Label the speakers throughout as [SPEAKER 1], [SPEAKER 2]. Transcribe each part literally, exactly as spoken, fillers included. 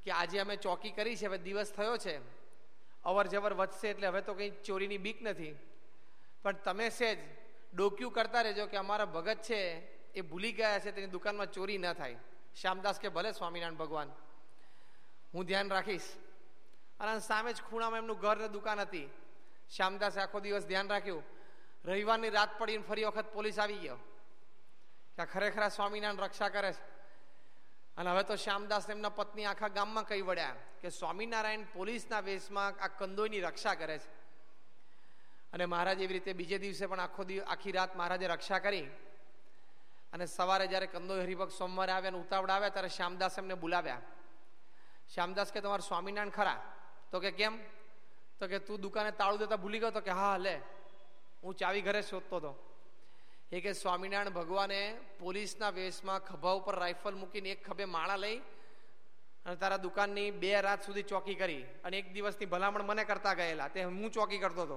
[SPEAKER 1] કે આજે અમે ચોકી કરી છે, હવે દિવસ થયો છે, અવર જવર વધશે એટલે હવે તો કંઈ ચોરીની બીક નથી, પણ તમે સેજ ડોક્યું કરતા રહેજો કે અમારા ભગત છે એ ભૂલી ગયા છે તેની દુકાનમાં ચોરી ન થાય. શ્યામદાસ કે ભલે સ્વામિનારાયણ ભગવાન, હું ધ્યાન રાખીશ. અને સામે જ ખૂણામાં એમનું ઘર ને દુકાન હતી. શ્યામદાસે આખો દિવસ ધ્યાન રાખ્યું. રવિવારની રાત પડીને ફરી વખત પોલીસ આવી ગયો કે આ ખરેખર સ્વામિનારાયણ રક્ષા કરે છે. અને હવે તો શ્યામદાસ એમના પત્ની આખા ગામમાં કહી વળ્યા કે સ્વામિનારાયણ પોલીસના વેશમાં આ કંદોઈની રક્ષા કરે છે. અને મહારાજ એવી રીતે બીજે દિવસે પણ આખો દિવસ આખી રાત મહારાજે રક્ષા કરી. અને સવારે જ્યારે કંદોઈ હરિભક્ત સોમવારે આવ્યા અને ઉતાવળ આવ્યા ત્યારે શ્યામદાસ એમને બોલાવ્યા. શ્યામદાસ કે તમારું સ્વામિનારાયણ ખરા? તો કે કેમ? તો કે તું દુકાને તાળું દેતા ભૂલી ગયો? તો કે હા લે, હું ચાવી ઘરે શોધતો હતો. એ કે સ્વામિનારાયણ ભગવાને પોલીસના વેશમાં ખભા ઉપર રાઇફલ મૂકીને એક ખભે માળા લઈ અને તારા દુકાનની બે રાત સુધી ચોકી કરી, અને એક દિવસની ભલામણ મને કરતા ગયેલા, તે હું ચોકી કરતો હતો.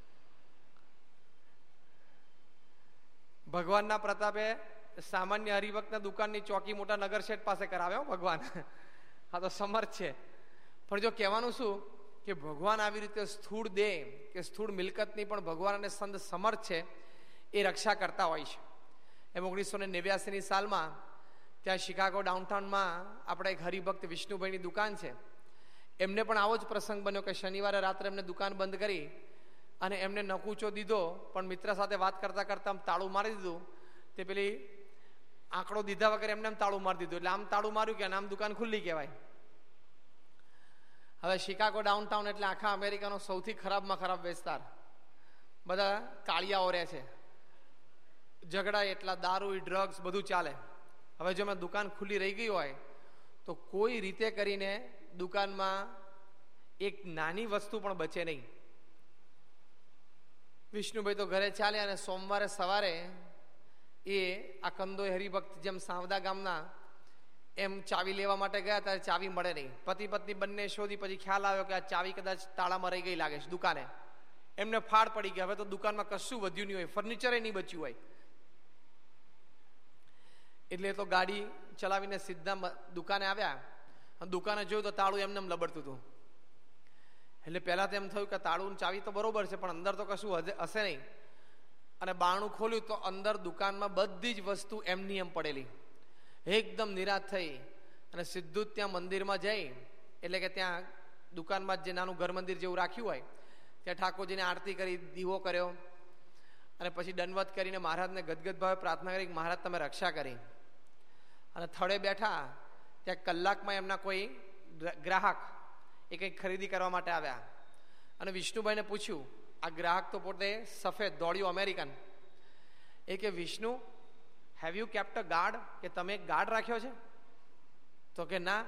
[SPEAKER 1] ભગવાનના પ્રતાપે સામાન્ય હરિભક્તના દુકાનની ચોકી મોટા નગર શેઠ પાસે કરાવ્યો ભગવાન. હા તો સમર્થ છે. પણ જો કહેવાનું શું કે ભગવાન આવી રીતે સ્થૂળ દેહ કે સ્થૂળ મિલકતની પણ ભગવાન અને સંત સમર્થ છે, એ રક્ષા કરતા હોય છે. એમ ઓગણીસો ને નેવ્યાસીની સાલમાં ત્યાં શિકાગો ડાઉનટાઉનમાં આપણે એક હરિભક્ત વિષ્ણુભાઈની દુકાન છે. એમને પણ આવો જ પ્રસંગ બન્યો કે શનિવારે રાત્રે એમને દુકાન બંધ કરી અને એમને નકૂચો દીધો, પણ મિત્ર સાથે વાત કરતા કરતા આમ તાળું મારી દીધું. તે પેલી આંકડો દીધા વગર એમને આમ તાળું મારી દીધું, એટલે આમ તાળું માર્યું કે આમ દુકાન ખુલ્લી કહેવાય. હવે શિકાગો ડાઉનટાઉન એટલે આખા અમેરિકાનો સૌથી ખરાબમાં ખરાબ વિસ્તાર. બધા કાળિયાઓ રહે છે, ઝઘડા એટલા, દારૂ, ડ્રગ્સ બધું ચાલે. હવે જો મેં દુકાન ખુલ્લી રહી ગઈ હોય તો કોઈ રીતે કરીને દુકાનમાં એક નાની વસ્તુ પણ બચે નહીં. વિષ્ણુભાઈ તો ઘરે ચાલ્યા અને સોમવારે સવારે એ આ કંદોઈ હરિભક્ત જેમ સાવદા ગામના એમ ચાવી લેવા માટે ગયા ત્યારે ચાવી મળે નહીં. પતિ પત્ની બંને શોધી, પછી ખ્યાલ આવ્યો કે આ ચાવી કદાચ તાળામાં રહી ગઈ લાગે છે દુકાને. એમને ફાડ પડી ગયા. હવે તો દુકાનમાં કશું વધ્યું નહીં હોય, ફર્નિચરે નહીં બચ્યું હોય. એટલે તો ગાડી ચલાવીને સીધા દુકાને આવ્યા. દુકાને જોયું તો તાળું એમને એમ લબડતું હતું. એટલે પહેલા તો એમ થયું કે તાળું ચાવી તો બરોબર છે, પણ અંદર તો કશું હશે નહીં. અને બારણું ખોલ્યું તો અંદર દુકાનમાં બધી જ વસ્તુ એમની એમ પડેલી. એકદમ નિરાશ થઈ અને સીધું જ ત્યાં મંદિરમાં જઈ, એટલે કે ત્યાં દુકાનમાં જે નાનું ઘર મંદિર જેવું રાખ્યું હોય ત્યાં ઠાકોરજીને આરતી કરી, દીવો કર્યો અને પછી દંડવત કરીને મહારાજને ગદગદ ભાવે પ્રાર્થના કરી, મહારાજ તમે રક્ષા કરી. અને થડે બેઠા ત્યાં કલાકમાં એમના કોઈ ગ્રાહક એ કંઈક ખરીદી કરવા માટે આવ્યા. અને વિષ્ણુભાઈને પૂછ્યું, આ ગ્રાહક તો પોતે સફેદ દોડ્યું અમેરિકન, એ કે Vishnu have you kept a guard, કે તમે એક ગાર્ડ રાખ્યો છે? તો કે ના.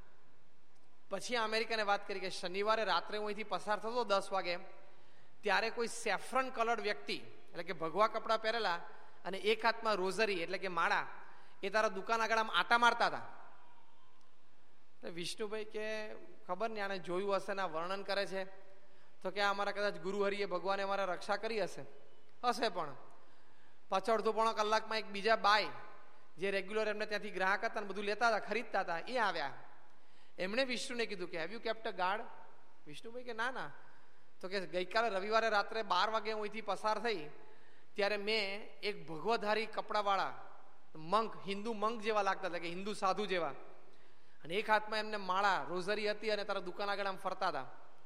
[SPEAKER 1] પછી આ અમેરિકને વાત કરી કે શનિવારે રાત્રે હું અહીંથી પસાર થતો દસ વાગે, ત્યારે કોઈ સેફ્રન કલર્ડ વ્યક્તિ, એટલે કે ભગવા કપડાં પહેરેલા અને એક હાથમાં રોઝરી એટલે કે માળા, એ તારા દુકાન આગળ આમ આટા મારતા હતા. વિષ્ણુભાઈ કે ખબર નહીં, આને જોયું હશે ને વર્ણન કરે છે. તો કે અમારા કદાચ ગુરુહરિએ ભગવાને અમારા રક્ષા કરી હશે હશે પણ પાછળ અડધો પોણો કલાકમાં એક બીજા બાય જે રેગ્યુલર એમને ત્યાંથી ગ્રાહક હતા ને બધું લેતા હતા, ખરીદતા હતા, એ આવ્યા. એમણે વિષ્ણુને કીધું કે have you kept a guard? Vishnubhai કે ના ના. તો કે ગઈકાલે રવિવારે રાત્રે બાર વાગે હું અહીંથી પસાર થઈ ત્યારે મેં એક ભગવધારી કપડાવાળા મંક, હિન્દુ મંક જેવા લાગતા હતા, કે હિન્દુ સાધુ જેવા, અને એક હાથમાં એમને માળા રોઝરી હતી અને તારા દુકાન આગળ આમ ફરતા હતા.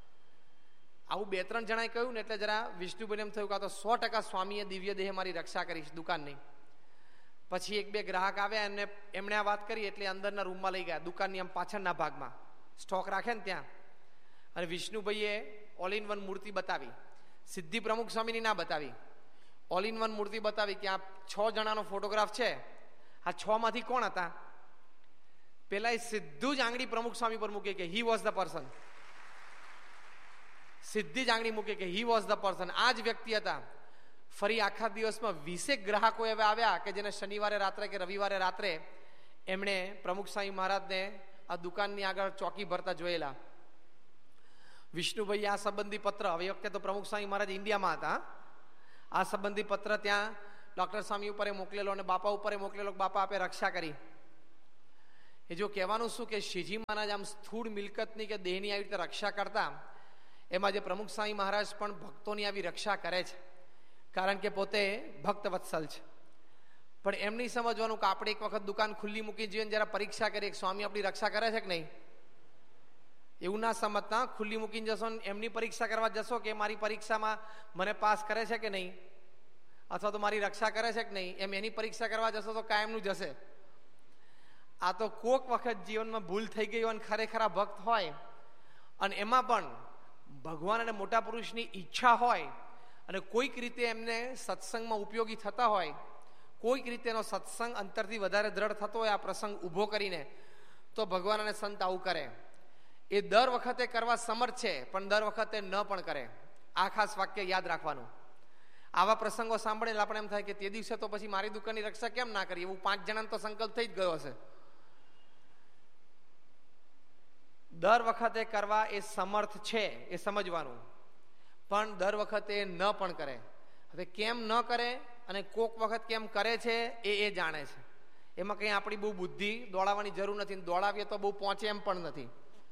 [SPEAKER 1] આવું બે ત્રણ જણાએ કહ્યું ને એટલે જરા વિષ્ણુભાઈને એમ થયું કે આ તો સો ટકા સ્વામીએ દિવ્ય દેહ મારી રક્ષા કરી દુકાનની. પછી એક બે ગ્રાહક આવ્યા, એમને એમણે આ વાત કરી એટલે અંદરના રૂમમાં લઈ ગયા, દુકાનની આમ પાછળના ભાગમાં સ્ટોક રાખે ને ત્યાં. અને વિષ્ણુભાઈએ ઓલ ઇન વન મૂર્તિ બતાવી, સિદ્ધિ પ્રમુખ સ્વામીની ના બતાવી, ઓલ ઇન વન મૂર્તિ બતાવી કે આ છ જણાનો ફોટોગ્રાફ છે, આ છ માંથી કોણ હતા? પેલા એ સીધું જ આંગળી પ્રમુખ સ્વામી પર મૂકે કે હી વોઝ ધ પર્સન. સીધી જ આંગળી મૂકે કે હી વોઝ ધ પર્સન, આ જ વ્યક્તિ હતા. ફરી આખા દિવસમાં વીસેક ગ્રાહકો એવા આવ્યા કે જેને શનિવારે રાત્રે કે રવિવારે રાત્રે એમણે પ્રમુખ સ્વામી મહારાજને આ દુકાનની આગળ ચોકી ભરતા જોયેલા. વિષ્ણુભાઈ આ સંબંધી પત્ર, હવે વખતે તો પ્રમુખ સ્વામી મહારાજ ઇન્ડિયામાં હતા, આ સંબંધી પત્ર ત્યાં ડોક્ટર સ્વામી ઉપર મોકલેલો અને બાપા ઉપર મોકલેલો, બાપા આપે રક્ષા કરી. એ જો કહેવાનું શું કે શ્રીજી મહારાજ આમ સ્થૂળ મિલકતની કે દેહની આવી રીતે રક્ષા કરતા, એમાં જે પ્રમુખ સ્વામી મહારાજ પણ ભક્તોની આવી રક્ષા કરે છે, કારણ કે પોતે ભક્ત વત્સલ છે. પણ એમ નહીં સમજવાનું કે આપણે એક વખત દુકાન ખુલ્લી મૂકી જોઈએ જરા પરીક્ષા કરીએ સ્વામી આપણી રક્ષા કરે છે કે નહીં. એવું ના સમજતા. ખુલ્લી મૂકીને જશો ને એમની પરીક્ષા કરવા જશો કે મારી પરીક્ષામાં મને પાસ કરે છે કે નહીં, અથવા તો મારી રક્ષા કરે છે કે નહીં, એમ એની પરીક્ષા કરવા જશો તો કાયમનું જશે. આ તો કોક વખત જીવનમાં ભૂલ થઈ ગઈ હોય અને ખરેખરા ભક્ત હોય અને એમાં પણ ભગવાન અને મોટા પુરુષની ઈચ્છા હોય અને કોઈક રીતે એમને સત્સંગમાં ઉપયોગી થતા હોય, કોઈક રીતે એનો સત્સંગ અંતરથી વધારે દ્રઢ થતો હોય આ પ્રસંગ ઊભો કરીને, તો ભગવાન અને સંત આવું કરે. એ દર વખતે કરવા સમર્થ છે પણ દર વખતે ન પણ કરે. આ ખાસ વાક્ય યાદ રાખવાનું. આવા પ્રસંગો સાંભળીને આપણે એમ થાય કે તે દિવસે તો પછી મારી દુકાનની રક્ષા કેમ ના કરી, એવું પાંચ જણાનો તો સંકલ્પ થઈ જ ગયો હશે. દર વખતે કરવા એ સમર્થ છે એ સમજવાનું, પણ દર વખતે ન પણ કરે. હવે કેમ ન કરે અને કોક વખત કેમ કરે છે એ એ જાણે છે. એમાં કંઈ આપણી બહુ બુદ્ધિ દોડાવવાની જરૂર નથી. દોડાવીએ તો બહુ પહોંચે એમ પણ નથી.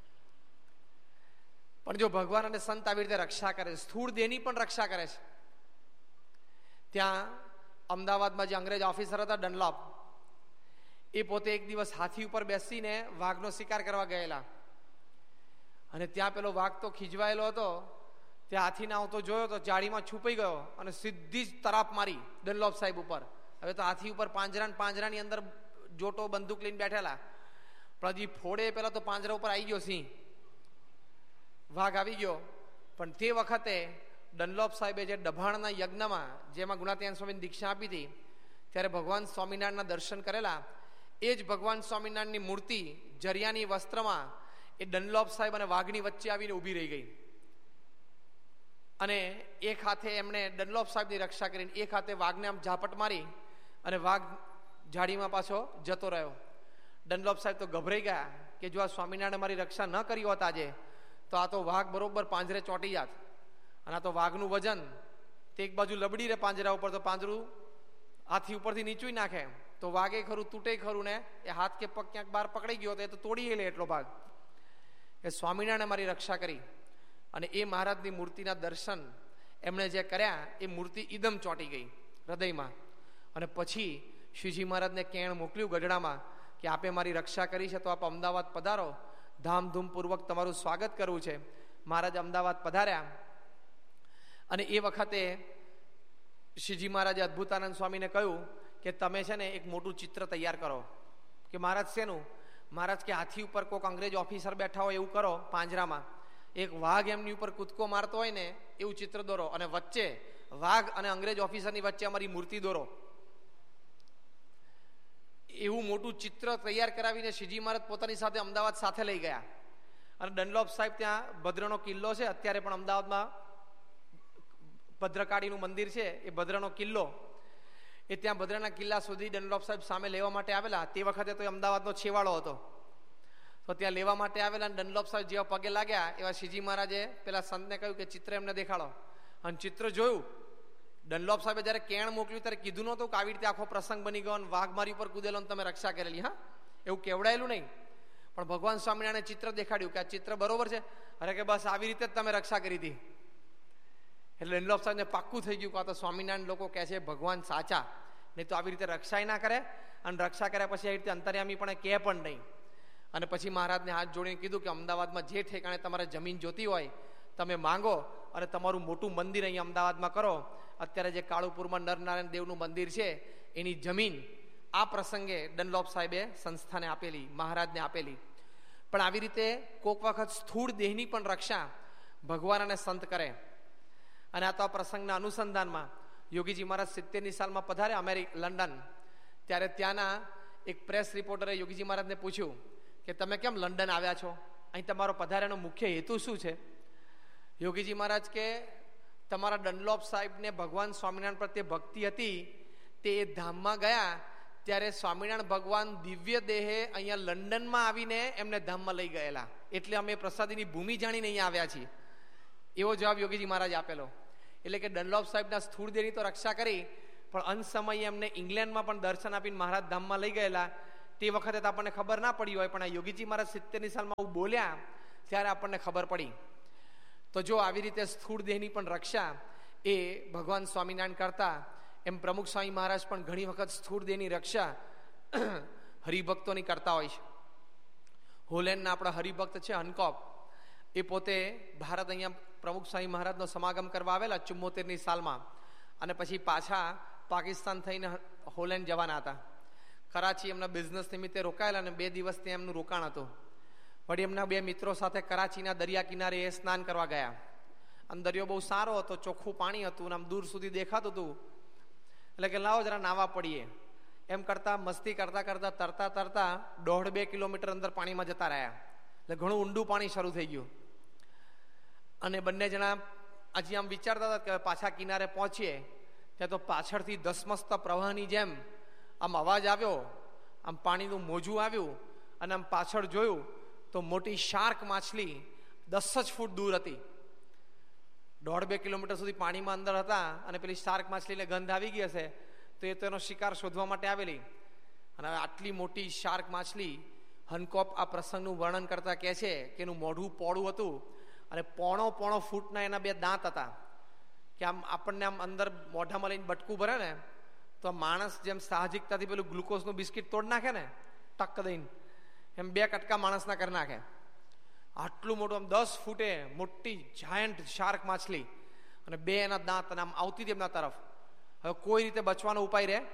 [SPEAKER 1] પણ જો ભગવાન અને સંત આવી રીતે રક્ષા કરે, સ્થૂળ દેહની પણ રક્ષા કરે છે. ત્યાં અમદાવાદમાં જે અંગ્રેજ ઓફિસર હતા ડનલોપ, એ પોતે એક દિવસ હાથી ઉપર બેસીને વાઘનો શિકાર કરવા ગયેલા અને ત્યાં પેલો વાઘ તો ખીજવાયેલો હતો. ત્યાં હાથીને આવતો જોયો તો જાળીમાં છુપાઈ ગયો અને સીધી જ તરાપ મારી ડનલોપ સાહેબ ઉપર. હવે તો હાથી ઉપર પાંજરા પાંજરાની અંદર જોટો બંદૂક લઈને બેઠેલા, પણ હજી ફોડે પેલા તો પાંજરા ઉપર આવી ગયો સિંહ, વાઘ આવી ગયો. પણ તે વખતે ડનલોપ સાહેબે જે ડભાણના યજ્ઞમાં જેમાં ગુણાતીયન સ્વામીની દીક્ષા આપી હતી, ત્યારે ભગવાન સ્વામિનારાયણના દર્શન કરેલા. એ જ ભગવાન સ્વામિનારાયણની મૂર્તિ જરિયાની વસ્ત્રમાં એ ડનલોપ સાહેબ અને વાઘની વચ્ચે આવીને ઊભી રહી ગઈ. અને એક હાથે એમણે ડનલોપ સાહેબની રક્ષા કરીને એક હાથે વાઘને આમ ઝાપટ મારી અને વાઘ ઝાડીમાં પાછો જતો રહ્યો. ડનલોપ સાહેબ તો ગભરાઈ ગયા કે જો આ સ્વામિનારાયણ મારી રક્ષા ન કરી હોત આજે તો આ તો વાઘ બરોબર પાંજરે ચોંટી જાત. અને આ તો વાઘનું વજન તે એક બાજુ લબડી રહે પાંજરા ઉપર, તો પાંજરું હાથી ઉપરથી નીચું નાખે તો વાઘે ખરું તૂટે ખરું ને એ હાથ કે પગ ક્યાંક બહાર પકડી ગયો તો એ તો તોડી લે એટલો ભાગ. એ સ્વામિનારાયણે મારી રક્ષા કરી અને એ મહારાજની મૂર્તિના દર્શન એમણે જે કર્યા એ મૂર્તિ ઈદમ ચોંટી ગઈ હૃદયમાં. અને પછી શ્રીજી મહારાજને કેણ મોકલ્યું ગઢડામાં કે આપે મારી રક્ષા કરી છે તો આપ અમદાવાદ પધારો, ધામધૂમપૂર્વક તમારું સ્વાગત કરવું છે. મહારાજ અમદાવાદ પધાર્યા અને એ વખતે શ્રીજી મહારાજે અદ્ભુતાનંદ સ્વામીને કહ્યું કે તમે છે ને એક મોટું ચિત્ર તૈયાર કરો. કે મહારાજ શેનું? મહારાજ કે હાથી ઉપર કોઈક અંગ્રેજ ઓફિસર બેઠા હોય એવું કરો, પાંજરામાં એક વાઘ એમની ઉપર કૂદકો મારતો હોય ને એવું ચિત્ર દોરો અને વચ્ચે વાઘ અને અંગ્રેજ ઓફિસરની વચ્ચે અમારી મૂર્તિ દોરો. એવું મોટું ચિત્ર તૈયાર કરાવીને શ્રીજી મહારાજ પોતાની સાથે અમદાવાદ સાથે લઈ ગયા. અને ડનલોપ સાહેબ ત્યાં ભદ્રનો કિલ્લો છે, અત્યારે પણ અમદાવાદમાં ભદ્રકાળીનું મંદિર છે, એ ભદ્રનો કિલ્લો, એ ત્યાં ભદ્રના કિલ્લા સુધી ડનલોપ સાહેબ સામે લેવા માટે આવેલા. તે વખતે તો અમદાવાદનો છેવાડો હતો, તો ત્યાં લેવા માટે આવેલા. અને ડનલોપ સાહેબ જેવા પગે લાગ્યા એવા શ્રીજી મહારાજે પેલા સંતને કહ્યું કે ચિત્ર એમને દેખાડો. અને ચિત્ર જોયું. ડનલોપ સાહેબે જયારે કેણ મોકલ્યું ત્યારે કીધું નહોતું કે આવી રીતે આખો પ્રસંગ બની ગયો અને વાઘ મારી ઉપર કૂદેલો અને તમે રક્ષા કરેલી. હા, એવું કેવડાયેલું નહીં, પણ ભગવાન સ્વામિનારાયણે ચિત્ર દેખાડ્યું કે આ ચિત્ર બરોબર છે. અરે કે બસ આવી રીતે જ તમે રક્ષા કરી હતી. એટલે ડનલોપ સાહેબને પાક્કું થઈ ગયું કે આ તો સ્વામિનારાયણ લોકો કહે છે ભગવાન સાચા, નહીં તો આવી રીતે રક્ષાય ના કરે. અને રક્ષા કર્યા પછી આવી રીતે અંતર્યામી પણ કહે પણ નહીં. અને પછી મહારાજને હાથ જોડીને કીધું કે અમદાવાદમાં જે ઠેકાણે તમારે જમીન જોતી હોય તમે માંગો અને તમારું મોટું મંદિર અહીં અમદાવાદમાં કરો. અત્યારે જે કાળુપુરમાં નરનારાયણ દેવનું મંદિર છે એની જમીન આ પ્રસંગે ડનલોપ સાહેબે સંસ્થાને આપેલી, મહારાજને આપેલી. પણ આવી રીતે કોક વખત સ્થૂળ દેહની પણ રક્ષા ભગવાન અને સંત કરે. અને આ તો આ પ્રસંગના અનુસંધાનમાં યોગીજી મહારાજ સિત્તેરની સાલમાં પધાર્યા અમેરિકા લંડન. ત્યારે ત્યાંના એક પ્રેસ રિપોર્ટરે યોગીજી મહારાજને પૂછ્યું કે તમે કેમ લંડન આવ્યા છો, અહીં તમારો પધાર્યાનો મુખ્ય હેતુ શું છે? યોગીજી મહારાજ કે તમારા ડનલોપ સાહેબને ભગવાન સ્વામિનારાયણ પ્રત્યે ભક્તિ હતી, તે એ ધામમાં ગયા ત્યારે સ્વામિનારાયણ ભગવાન દિવ્ય દેહે અહીંયા લંડનમાં આવીને એમને ધામમાં લઈ ગયેલા, એટલે અમે પ્રસાદીની ભૂમિ જાણીને અહીંયા આવ્યા છીએ. એવો જવાબ યોગીજી મહારાજ આપેલો. એટલે કે ડનલોપ સાહેબના સ્થૂળ દેહની તો રક્ષા કરી, પણ અંત સમયે એમને ઇંગ્લેન્ડમાં પણ દર્શન આપીને મહારાજ ધામમાં લઈ ગયેલા. તે વખતે તો આપણને ખબર ના પડી હોય, પણ આ યોગીજી મહારાજ સિત્તેરની સાલમાં આવું બોલ્યા ત્યારે આપણને ખબર પડી. તો જો આવી રીતે સ્થૂળ દેહની પણ રક્ષા એ ભગવાન સ્વામિનારાયણ કરતા, એમ પ્રમુખ સ્વામી મહારાજ પણ ઘણી વખત સ્થૂળ દેહની રક્ષા હરિભક્તોની કરતા હોય છે. હોલેન્ડના આપણા હરિભક્ત છે હનકોપ, એ પોતે ભારત અહીંયા પ્રમુખ સ્વામી મહારાજનો સમાગમ કરવા આવેલા ચુમ્મોતેરની સાલમાં, અને પછી પાછા પાકિસ્તાન થઈને હોલેન્ડ જવાના હતા. કરાચી એમના બિઝનેસ નિમિત્તે રોકાયેલા અને બે દિવસ ત્યાં એમનું રોકાણ હતું. વળી એમના બે મિત્રો સાથે કરાચીના દરિયા કિનારે એ સ્નાન કરવા ગયા. અને દરિયો બહુ સારો હતો, ચોખ્ખું પાણી હતું, આમ દૂર સુધી દેખાતું હતું. એટલે કે લાવો જરા નાવા પડીએ એમ કરતા મસ્તી કરતા કરતા તરતા તરતા દોઢ બે કિલોમીટર અંદર પાણીમાં જતા રહ્યા. એટલે ઘણું ઊંડું પાણી શરૂ થઈ ગયું. અને બંને જણા હજી આમ વિચારતા હતા કે પાછા કિનારે પહોંચીએ, ત્યાં તો પાછળથી ધસમસત પ્રવાહની જેમ આમ અવાજ આવ્યો, આમ પાણીનું મોજું આવ્યું, અને આમ પાછળ જોયું તો મોટી શાર્ક માછલી દસ જ ફૂટ દૂર હતી. દોઢ બે કિલોમીટર સુધી પાણીમાં અંદર હતા, અને પેલી શાર્ક માછલીને ગંધ આવી ગઈ હશે તો એ તો એનો શિકાર શોધવા માટે આવેલી. અને આટલી મોટી શાર્ક માછલી, હનકોપ આ પ્રસંગનું વર્ણન કરતા કહે છે કે એનું મોઢું પોળું હતું, અને પોણો પોણો ફૂટના એના બે દાંત હતા, કે આમ આપણને આમ અંદર મોઢામાં લઈને બટકું ભરે ને તો માણસ જેમ સાહજિકતાથી પેલું ગ્લુકોઝનું બિસ્કિટ તોડ નાખે ને ટક દઈને, એમ બે કટકા માણસના કરી નાખે. આટલું મોટું આમ દસ ફૂટે મોટી જાયન્ટ શાર્ક માછલી, અને બે એના દાંત, અને આમ આવતી હતી એમના તરફ. હવે કોઈ રીતે બચવાનો ઉપાય રહે?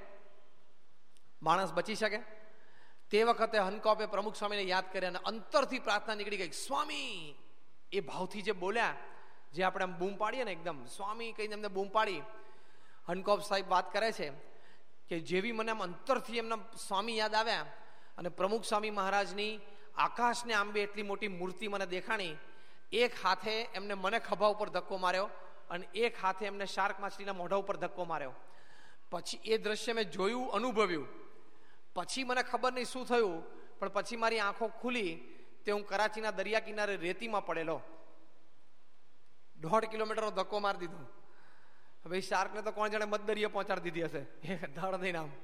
[SPEAKER 1] માણસ બચી શકે? તે વખતે હનકોપે પ્રમુખ સ્વામીને યાદ કર્યા અને અંતરથી પ્રાર્થના નીકળી ગઈ, સ્વામી! એ ભાવથી જે બોલ્યા, જે આપણે આમ બૂમ પાડીએ ને એકદમ સ્વામી કહીને એમને બૂમ પાડી. હનકોપ સાહેબ વાત કરે છે કે જેવી મને આમ અંતરથી એમના સ્વામી યાદ આવ્યા, અને પ્રમુખ સ્વામી મહારાજની આકાશને આંબે એટલી મોટી મૂર્તિ મને દેખાણી, એક હાથે એમને મને ખભા ઉપર ધક્કો માર્યો, અને એક હાથે એમને શાર્ક માછલીના મોઢા ઉપર ધક્કો માર્યો. પછી એ દ્રશ્ય મેં જોયું, અનુભવ્યું. પછી મને ખબર નહીં શું થયું, પણ પછી મારી આંખો ખુલી તે હું કરાચીના દરિયા કિનારે રેતીમાં પડેલો. દોઢ કિલોમીટરનો ધક્કો મારી દીધો. હવે શાર્કને તો કોણ જાણે મધદરિયે પહોંચાડી દીધી હશે, એ ધડ દઈને આમ.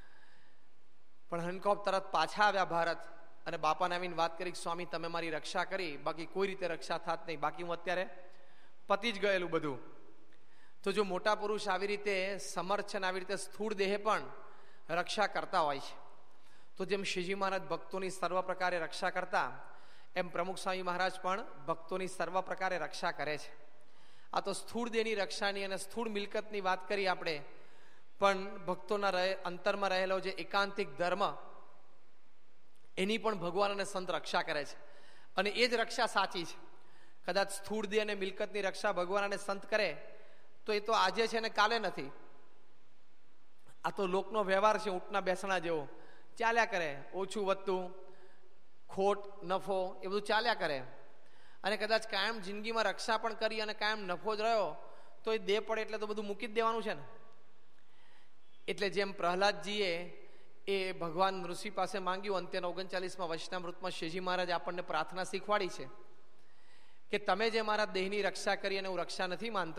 [SPEAKER 1] પણ હનકોપ તરત પાછા આવ્યા ભારત, અને બાપાને આવીને વાત કરી, સ્વામી તમે મારી રક્ષા કરી, બાકી કોઈ રીતે રક્ષા થાત નહીં, બાકી હું અત્યારે પતી જ ગયેલું બધું. તો જો મોટા પુરુષ આવી રીતે સમર્થ છે, આવી રીતે સ્થૂળ દેહે પણ રક્ષા કરતા હોય છે, તો જેમ શ્રીજી મહારાજ ભક્તોની સર્વ પ્રકારે રક્ષા કરતા, એમ પ્રમુખ સ્વામી મહારાજ પણ ભક્તોની સર્વ પ્રકારે રક્ષા કરે છે. આ તો સ્થૂળ દેહની રક્ષાની અને સ્થૂળ મિલકતની વાત કરી આપણે, પણ ભક્તોના રહે અંતરમાં રહેલો જે એકાંતિક ધર્મ, એની પણ ભગવાન અને સંત રક્ષા કરે છે, અને એ જ રક્ષા સાચી છે. કદાચ સ્થૂળ દેહ અને મિલકતની રક્ષા ભગવાન અને સંત કરે તો એ તો આજે છે ને કાલે નથી. આ તો લોકનો વ્યવહાર છે, ઊંટના બેસણા જેવો ચાલ્યા કરે, ઓછું વધતું, ખોટ નફો એ બધું ચાલ્યા કરે. અને કદાચ કાયમ જિંદગીમાં રક્ષા પણ કરી અને કાયમ નફો જ રહ્યો તો એ દેહ પડે એટલે તો બધું મૂકી જ દેવાનું છે ને. એટલે જેમ પ્રહલાદજીએ એ ભગવાન ઋષિ પાસે માંગ્યું, અંત્યના ઓગણચાલીસમાં વચનામૃતમાં શ્રીજી મહારાજ આપણને પ્રાર્થના શીખવાડી છે કે તમે જે મારા દેહની રક્ષા કરી અને હું રક્ષા નથી માનતો,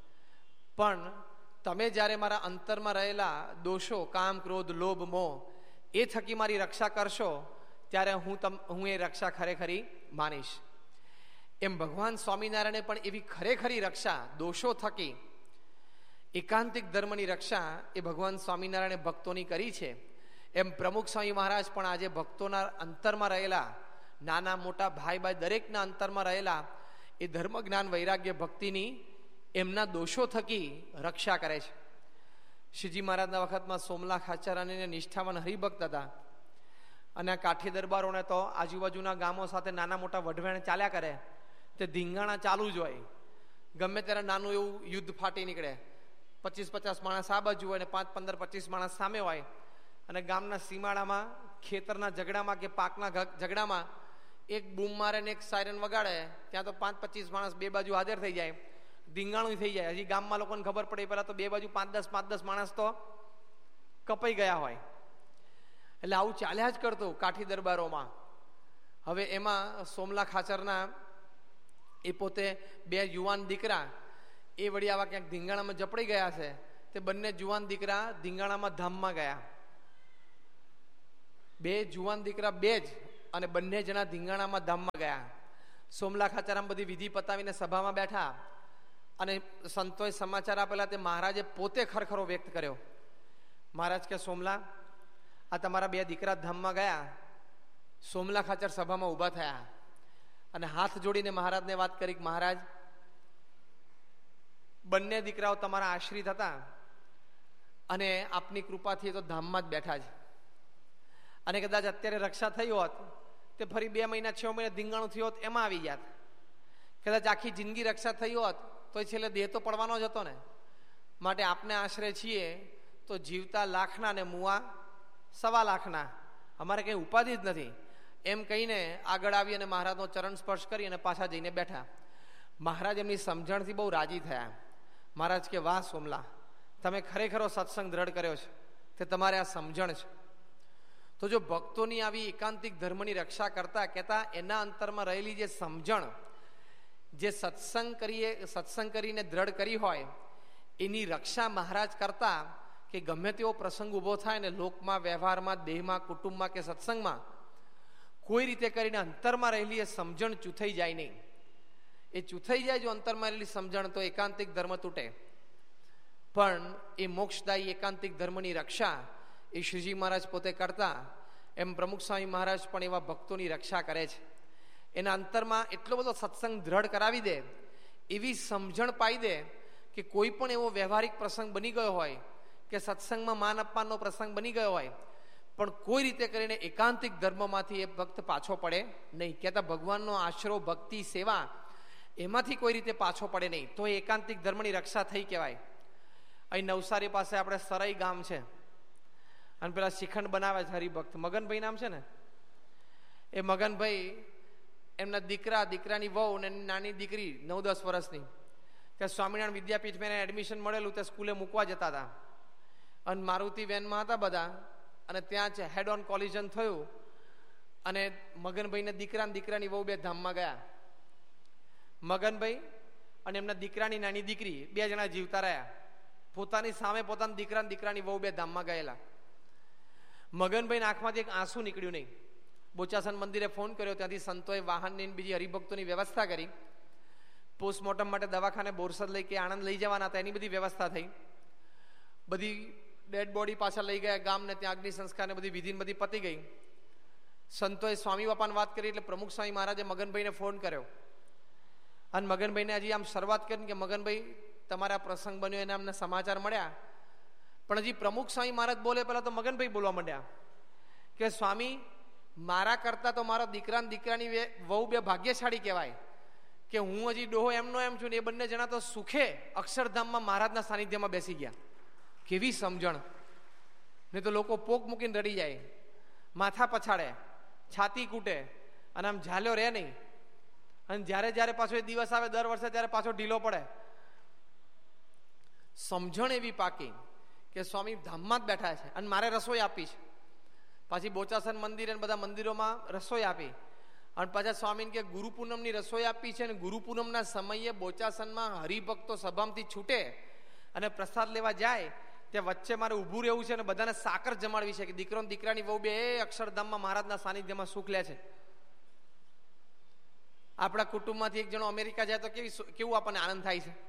[SPEAKER 1] પણ તમે જ્યારે મારા અંતરમાં રહેલા દોષો, કામ, ક્રોધ, લોભ, મોહ એ થકી મારી રક્ષા કરશો ત્યારે હું તમ હું એ રક્ષા ખરેખરી માનીશ. એમ ભગવાન સ્વામિનારાયણે પણ એવી ખરેખરી રક્ષા દોષો થકી, એકાંતિક ધર્મની રક્ષા એ ભગવાન સ્વામિનારાયણે ભક્તોની કરી છે. એમ પ્રમુખ સ્વામી મહારાજ પણ આજે ભક્તોના અંતરમાં રહેલા, નાના મોટા ભાઈ ભાઈ દરેકના અંતરમાં રહેલા એ ધર્મ, જ્ઞાન, વૈરાગ્ય, ભક્તિની એમના દોષો થકી રક્ષા કરે છે. શ્રીજી મહારાજના વખતમાં સોમનાથ આચાર્યને નિષ્ઠાવાન હરિભક્ત હતા, અને આ કાઠી દરબારોને તો આજુબાજુના ગામો સાથે નાના મોટા વઢવેણ ચાલ્યા કરે, તે ધીંગાણા ચાલુ જ હોય. ગમે ત્યારે નાનું એવું યુદ્ધ ફાટી નીકળે, પચીસ પચાસ માણસ આ બાજુ હોય ને પાંચ પંદર પચીસ માણસ સામે હોય, અને ગામના સીમાડામાં, ખેતરના ઝઘડામાં કે પાકના ઝઘડામાં એક બૂમ મારે ને એક સાયરન વગાડે, ત્યાં તો પાંચ પચીસ માણસ બે બાજુ હાજર થઈ જાય, ધીંગાણું થઈ જાય. હજી ગામમાં લોકોને ખબર પડે પેલા તો બે બાજુ પાંચ દસ પાંચ દસ માણસ તો કપાઈ ગયા હોય. એટલે આવું ચાલ્યા જ કરતું કાઠી દરબારોમાં. હવે એમાં સોમલા ખાચરના એ પોતે બે યુવાન દીકરા એ વળી આવા ક્યાંક ધીંગાણામાં જપડી ગયા છે, તે બંને જુવાન દીકરા ધીંગાણામાં ધામમાં ગયા. બે જુવાન દીકરા બે જ, અને બંને જણા ધીંગાણામાં ધામમાં ગયા. સોમલા ખાચરામ બધી વિધિ પતાવીને સભામાં બેઠા, અને સંતોએ સમાચાર આપેલા તે મહારાજે પોતે ખરખરો વ્યક્ત કર્યો. મહારાજ કે સોમલા, આ તમારા બે દીકરા ધામમાં ગયા. સોમલા ખાચર સભામાં ઊભા થયા અને હાથ જોડીને મહારાજને વાત કરી કે મહારાજ, બંને દીકરાઓ તમારા આશ્રિત હતા અને આપની કૃપાથી તો ધામમાં જ બેઠા છે. અને કદાચ અત્યારે રક્ષા થઈ હોત તે ફરી બે મહિના છ મહિના ધીંગાણું થયું હોત એમાં આવી જાત. કદાચ આખી જિંદગી રક્ષા થઈ હોત તો એ છેલ્લે દેહ તો પડવાનો જ હતો ને. માટે આપને આશરે છીએ તો જીવતા લાખના ને મુવા સવા લાખના, અમારે કંઈ ઉપાધિ જ નથી એમ કહીને આગળ આવી અને મહારાજનો ચરણ સ્પર્શ કરી અને પાછા જઈને બેઠા. મહારાજ એમની સમજણથી બહુ રાજી થયા. મહારાજ કે વાહ સોમલા, તમે ખરેખરો સત્સંગ દ્રઢ કર્યો છે, તે તમારે આ સમજણ છે. તો જો ભક્તોની આવી એકાંતિક ધર્મની રક્ષા કરતા કહેતા એના અંતરમાં રહેલી જે સમજણ, જે સત્સંગ કરીએ સત્સંગ કરીને દ્રઢ કરી હોય એની રક્ષા મહારાજ કરતા કે ગમે તેવો પ્રસંગ ઊભો થાય ને લોકમાં, વ્યવહારમાં, દેહમાં, કુટુંબમાં કે સત્સંગમાં કોઈ રીતે કરીને અંતરમાં રહેલી એ સમજણ ચૂથાઈ જાય નહીં. એ ચૂથાઈ જાય જો અંતરમાં રહેલી સમજણ તો એકાંતિક ધર્મ તૂટે. પણ એ મોક્ષદાયી એકાંતિક ધર્મની રક્ષા એ શ્રીજી મહારાજ પોતે કરતા, એમ પ્રમુખ સ્વામી મહારાજ પણ એવા ભક્તોની રક્ષા કરે છે. એના અંતરમાં એટલો બધો સત્સંગ દ્રઢ કરાવી દે, એવી સમજણ પાઈ દે કે કોઈ પણ એવો વ્યવહારિક પ્રસંગ બની ગયો હોય કે સત્સંગમાં માન અપમાનનો પ્રસંગ બની ગયો હોય, પણ કોઈ રીતે કરીને એકાંતિક ધર્મમાંથી એ ભક્ત પાછો પડે નહીં. કહેતા ભગવાનનો આશરો, ભક્તિ, સેવા એમાંથી કોઈ રીતે પાછો પડે નહીં, તો એ એકાંતિક ધર્મની રક્ષા થઈ કહેવાય. અહીં નવસારી પાસે આપણે સરાઈ ગામ છે, અને પેલા શિખંડ બનાવે છે હરિભક્ત, મગનભાઈ નામ છે ને, એ મગનભાઈ એમના દીકરા, દીકરાની વહુ અને નાની દીકરી નવ દસ વર્ષની ત્યાં સ્વામિનારાયણ વિદ્યાપીઠમાં એને એડમિશન મળેલું, તે સ્કૂલે મૂકવા જતા હતા અને મારુતિ વેનમાં હતા બધા, અને ત્યાં જ હેડ ઓન કોલિઝન થયું અને મગનભાઈને દીકરા અને દીકરાની વહુ બે ધામમાં ગયા. મગનભાઈ અને એમના દીકરાની નાની દીકરી બે જણા જીવતા રહ્યા. પોતાની સામે પોતાના દીકરા દીકરાની વહુ બે ધામમાં ગયેલા. મગનભાઈના આંખમાંથી એક આંસુ નીકળ્યું નહીં. બોચાસન મંદિરે ફોન કર્યો, ત્યાંથી સંતોએ વાહનની બીજી હરિભક્તોની વ્યવસ્થા કરી. પોસ્ટમોર્ટમ માટે દવાખાને બોરસદ લઈ કે આણંદ લઈ જવાના હતા, એની બધી વ્યવસ્થા થઈ. બધી ડેડ બોડી પાછા લઈ ગયા ગામને, ત્યાં અગ્નિ સંસ્કારને બધી વિધિ બધી પતી ગઈ. સંતોએ સ્વામી બાપાને વાત કરી એટલે પ્રમુખ સ્વામી મહારાજે મગનભાઈને ફોન કર્યો અને મગનભાઈને હજી આમ શરૂઆત કરી કે મગનભાઈ તમારા પ્રસંગ બન્યો એના અમને સમાચાર મળ્યા. પણ હજી પ્રમુખ સ્વામી મહારાજ બોલે પહેલા તો મગનભાઈ બોલવા માંડ્યા કે સ્વામી, મારા કરતા તો મારા દીકરા દીકરાની વહુ બે ભાગ્યશાળી કહેવાય કે હું હજી ડોહો એમનો એમ છું ને એ બંને જણા તો સુખે અક્ષરધામમાં મહારાજના સાનિધ્યમાં બેસી ગયા. કેવી સમજણ! નહીં તો લોકો પોક મૂકીને રડી જાય, માથા પછાડે, છાતી કૂટે અને આમ ઝાલ્યો રહે નહીં. અને જ્યારે જ્યારે પાછો એ દિવસ આવે દર વર્ષે ત્યારે પાછો ઢીલો પડે. સમજણ એવી પાકી કે સ્વામી ધામમાં જ બેઠા છે અને મારે રસોઈ આપી છે. પાછી બોચાસન મંદિર અને બધા મંદિરોમાં રસોઈ આપી અને પાછા સ્વામીને કે ગુરુ પૂનમની રસોઈ આપી છે. અને ગુરુ પૂનમના સમયે બોચાસનમાં હરિભક્તો સભામાંથી છૂટે અને પ્રસાદ લેવા જાય ત્યાં વચ્ચે મારે ઊભું રહેવું છે અને બધાને સાકર જમાડવી છે કે દીકરો દીકરાની વહુ બે અક્ષરધામમાં મહારાજના સાનિધ્યમાં સુખ લે છે. આપણા કુટુંબમાંથી એક જણો અમેરિકા જાય તો કેવી કેવું આપણને આનંદ થાય છે.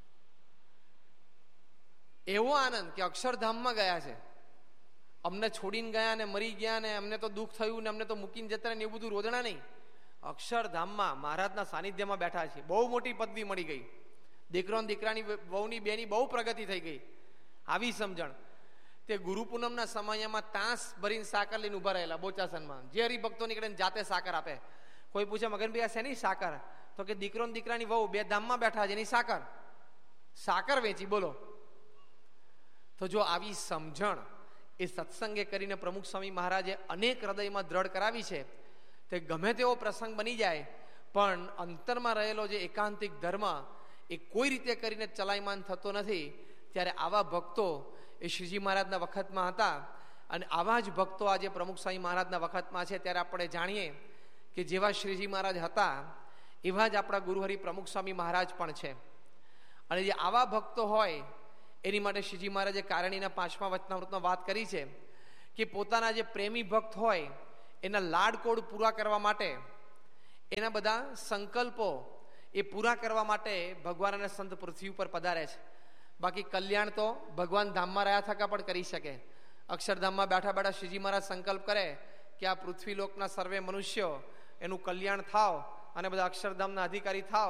[SPEAKER 1] એવો આનંદ કે અક્ષરધામમાં ગયા છે. અમને છોડીને ગયા ને મરી ગયા ને અમને તો દુઃખ થયું ને અમને તો મૂકીને જતા ને એવું બધું રોદણા નહીં. અક્ષરધામમાં મહારાજના સાનિધ્યમાં બેઠા છે. બહુ મોટી પદવી મળી ગઈ. દીકરો દીકરાની વહુની બેની બહુ પ્રગતિ થઈ ગઈ. આવી સમજણ. તે ગુરુ પૂનમના સમયમાં તાંસ ભરીને સાકર લઈને ઉભા રહેલા બોચાસનમાં. જે હરિભક્તો નીકળે જાતે સાકર આપે. કોઈ પૂછે મગનભાઈ આ શેની સાકર? તો કે દીકરો દીકરાની વહુ બે ધામમાં બેઠા છે એની સાકર સાકર વેચી. બોલો. તો જો આવી સમજણ એ સત્સંગે કરીને પ્રમુખ સ્વામી મહારાજે અનેક હૃદયમાં દ્રઢ કરાવી છે. તે ગમે તેવો પ્રસંગ બની જાય પણ અંતરમાં રહેલો જે એકાંતિક ધર્મ એ કોઈ રીતે કરીને ચલાયમાન થતો નથી. ત્યારે આવા ભક્તો એ શ્રીજી મહારાજના વખતમાં હતા અને આવા જ ભક્તો આજે પ્રમુખ સ્વામી મહારાજના વખતમાં છે. ત્યારે આપણે જાણીએ કે જેવા શ્રીજી મહારાજ હતા એવા જ આપણા ગુરુહરિ પ્રમુખ સ્વામી મહારાજ પણ છે. અને જે આવા ભક્તો હોય એની માટે શ્રીજી મહારાજે કારણીના પાંચમા વચનામૃતમાં વાત કરી છે કે પોતાના જે પ્રેમી ભક્ત હોય એના લાડકોડ પૂરા કરવા માટે, એના બધા સંકલ્પો એ પૂરા કરવા માટે ભગવાન અને સંત પૃથ્વી ઉપર પધારે છે. બાકી કલ્યાણ તો ભગવાન ધામમાં રહ્યા થકા પણ કરી શકે. અક્ષરધામમાં બેઠા બેઠા શ્રીજી મહારાજ સંકલ્પ કરે કે આ પૃથ્વી લોકના સર્વે મનુષ્યો એનું કલ્યાણ થાવ અને બધા અક્ષરધામના અધિકારી થાવ,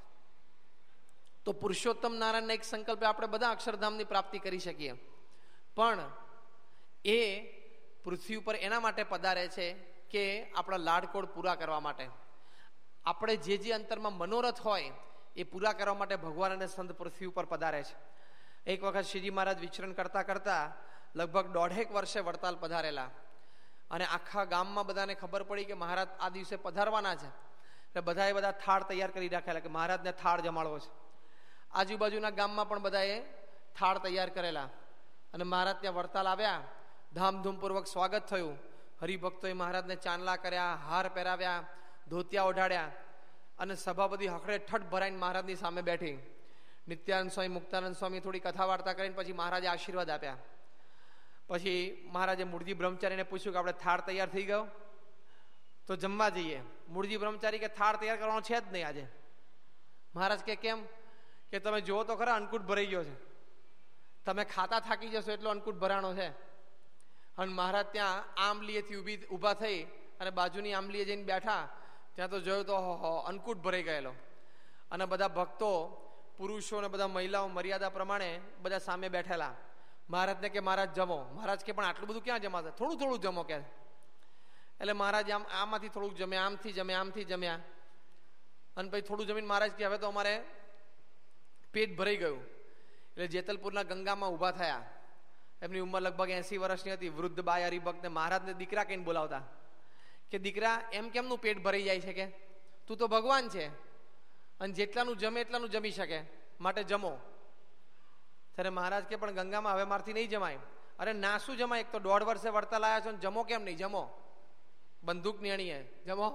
[SPEAKER 1] તો પુરુષોત્તમ નારાયણના એક સંકલ્પે આપણે બધા અક્ષરધામની પ્રાપ્તિ કરી શકીએ. પણ એ પૃથ્વી ઉપર એના માટે પધારે છે કે આપણા લાડકોડ પૂરા કરવા માટે. આપણે જે જે અંતરમાં મનોરથ હોય એ પૂરા કરવા માટે ભગવાન અને સંત પૃથ્વી ઉપર પધારે છે. એક વખત શ્રીજી મહારાજ વિચરણ કરતા કરતા લગભગ દોઢેક વર્ષે વડતાલ પધારેલા, અને આખા ગામમાં બધાને ખબર પડી કે મહારાજ આ દિવસે પધારવાના છે. એટલે બધાએ બધા થાળ તૈયાર કરી રાખેલા કે મહારાજને થાળ જમાડવો છે. આજુબાજુના ગામમાં પણ બધાએ થાળ તૈયાર કરેલા, અને મહારાજ ત્યાં વડતાલ આવ્યા. ધામધૂમપૂર્વક સ્વાગત થયું. હરિભક્તોએ મહારાજને ચાંદલા કર્યા, હાર પહેરાવ્યા, ધોતિયા ઓઢાડ્યા, અને સભા બધી હકડે ઠઠ ભરાઈને મહારાજની સામે બેઠી. નિત્યાનંદ સ્વામી, મુક્તાનંદ સ્વામી થોડી કથા વાર્તા કરીને પછી મહારાજે આશીર્વાદ આપ્યા. પછી મહારાજે મૂળજી બ્રહ્મચારીને પૂછ્યું કે આપણે થાળ તૈયાર થઈ ગયો તો જમવા જઈએ. મૂળજી બ્રહ્મચારી કે થાળ તૈયાર કરવાનો છે જ નહીં આજે. મહારાજ કે કેમ? કે તમે જુઓ તો ખરા, અન્નકૂટ ભરાઈ ગયો છે, તમે ખાતા થાકી જશો એટલો અન્નકૂટ ભરાણો છે. અને મહારાજ ત્યાં આંબલીએથી ઊભી ઊભા થઈ અને બાજુની આંબલીએ જઈને બેઠા. ત્યાં તો જોયું તો અન્નકૂટ ભરાઈ ગયેલો, અને બધા ભક્તો, પુરુષો અને બધા મહિલાઓ મર્યાદા પ્રમાણે બધા સામે બેઠેલા. મહારાજને કે મહારાજ જમો. મહારાજ કે પણ આટલું બધું ક્યાં જમાશે, થોડું થોડું જમો કે. એટલે મહારાજ આમ આમાંથી થોડુંક જમ્યા, આમથી જમ્યા, આમથી જમ્યા, અને પછી થોડું જમીને મહારાજ કે હવે તો અમારે પેટ ભરાઈ ગયું. એટલે જેતલપુરના ગંગામાં ઊભા થયા. એમની ઉંમર લગભગ એસી વર્ષની હતી. વૃદ્ધ બાય હરિભક્તને મહારાજને દીકરા કહીને બોલાવતા કે દીકરા, એમ કેમનું પેટ ભરાઈ જાય છે કે તું તો ભગવાન છે, અને જેટલાનું જમે એટલાનું જમી શકે, માટે જમો. ત્યારે મહારાજ કે પણ ગંગામાં હવે મારથી નહીં જમાય. અરે ના શું જમાય, એક તો દોઢ વર્ષે વડતાલ આવ્યા છો ને જમો કેમ નહીં? જમો, બંદૂકની અણીએ જમો.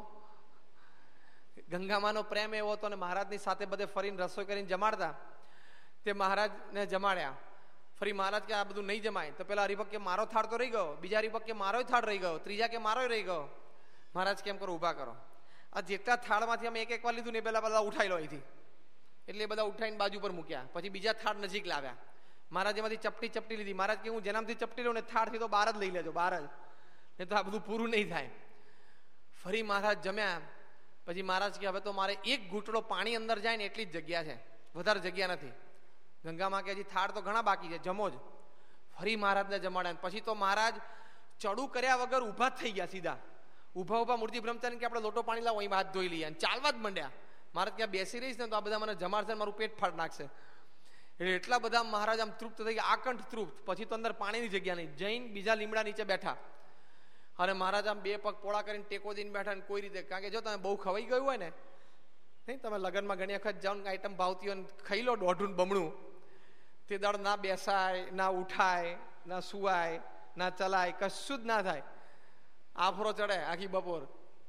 [SPEAKER 1] ગંગામાનો પ્રેમ એવો હતો, ને મહારાજની સાથે બધે ફરીને રસોઈ કરીને જમાડતા. તે મહારાજને જમાડ્યા. ફરી મહારાજ કે આ બધું નહીં જમાય. તો પેલા હરિભક્ત કે મારો થાળ તો રહી ગયો, બીજા હરિભક્ત કે મારો થાળ રહી ગયો, ત્રીજા કે મારો રહી ગયો. મહારાજ કેમ કરો, ઊભા કરો. આ જેટલા થાળમાંથી અમે એક એક વાર લીધું ને એ પેલા બધા ઉઠાઈ લો અહીંથી. એટલે એ બધા ઉઠાઈને બાજુ પર મૂક્યા. પછી બીજા થાળ નજીક લાવ્યા. મહારાજ એમાંથી ચપટી ચપટી લીધી. મહારાજ કે હું જેનામાંથી ચપટી લઉં ને થાળથી તો બહાર જ લઈ લેજો, બહાર જ, નહીં તો આ બધું પૂરું નહીં થાય. ફરી મહારાજ જમ્યા. પછી મહારાજ કે હવે તો મારે એક ઘૂંટડો પાણી અંદર જાય ને એટલી જ જગ્યા છે, વધારે જગ્યા નથી. ગંગામાં કે હજી થાળ તો ઘણા બાકી છે, જમો જ. ફરી મહારાજને જમાડ્યા. પછી તો મહારાજ ચડું કર્યા વગર ઊભા જ થઈ ગયા સીધા. ઊભા ઊભા મૂર્તિ બ્રહ્મચારી કે આપણે લોટો પાણી લાવો, અહીં હાથ ધોઈ લઈએ, અને ચાલવા જ માંડ્યા. મહારાજ ક્યાં બેસી રહીશ ને તો આ બધા મને જમાડશે, મારું પેટ ફાડ નાખશે. એટલે એટલા બધા મહારાજ આમ તૃપ્ત થઈ ગયા, આકંઠ તૃપ્ત. પછી તો અંદર પાણીની જગ્યા નહીં, જૈન બીજા લીમડા નીચે બેઠા. અને મહારાજ આમ બે પગ પોળા કરીને ટેકો દઈને બેઠા. ને કોઈ રીતે, કારણ કે જો તમે બહુ ખવાઈ ગયું હોય ને, નહીં તમે લગ્નમાં ઘણી વખત જાઓ ને આઈટમ ભાવતી હોય, ખાઈ લો દોઢું બમણું, તે દાડ ના બેસાય, ના ઉઠાય, ના સુવાય, ના ચલાય, કશું જ ના થાય. આફરો ચડે આખી બપોર.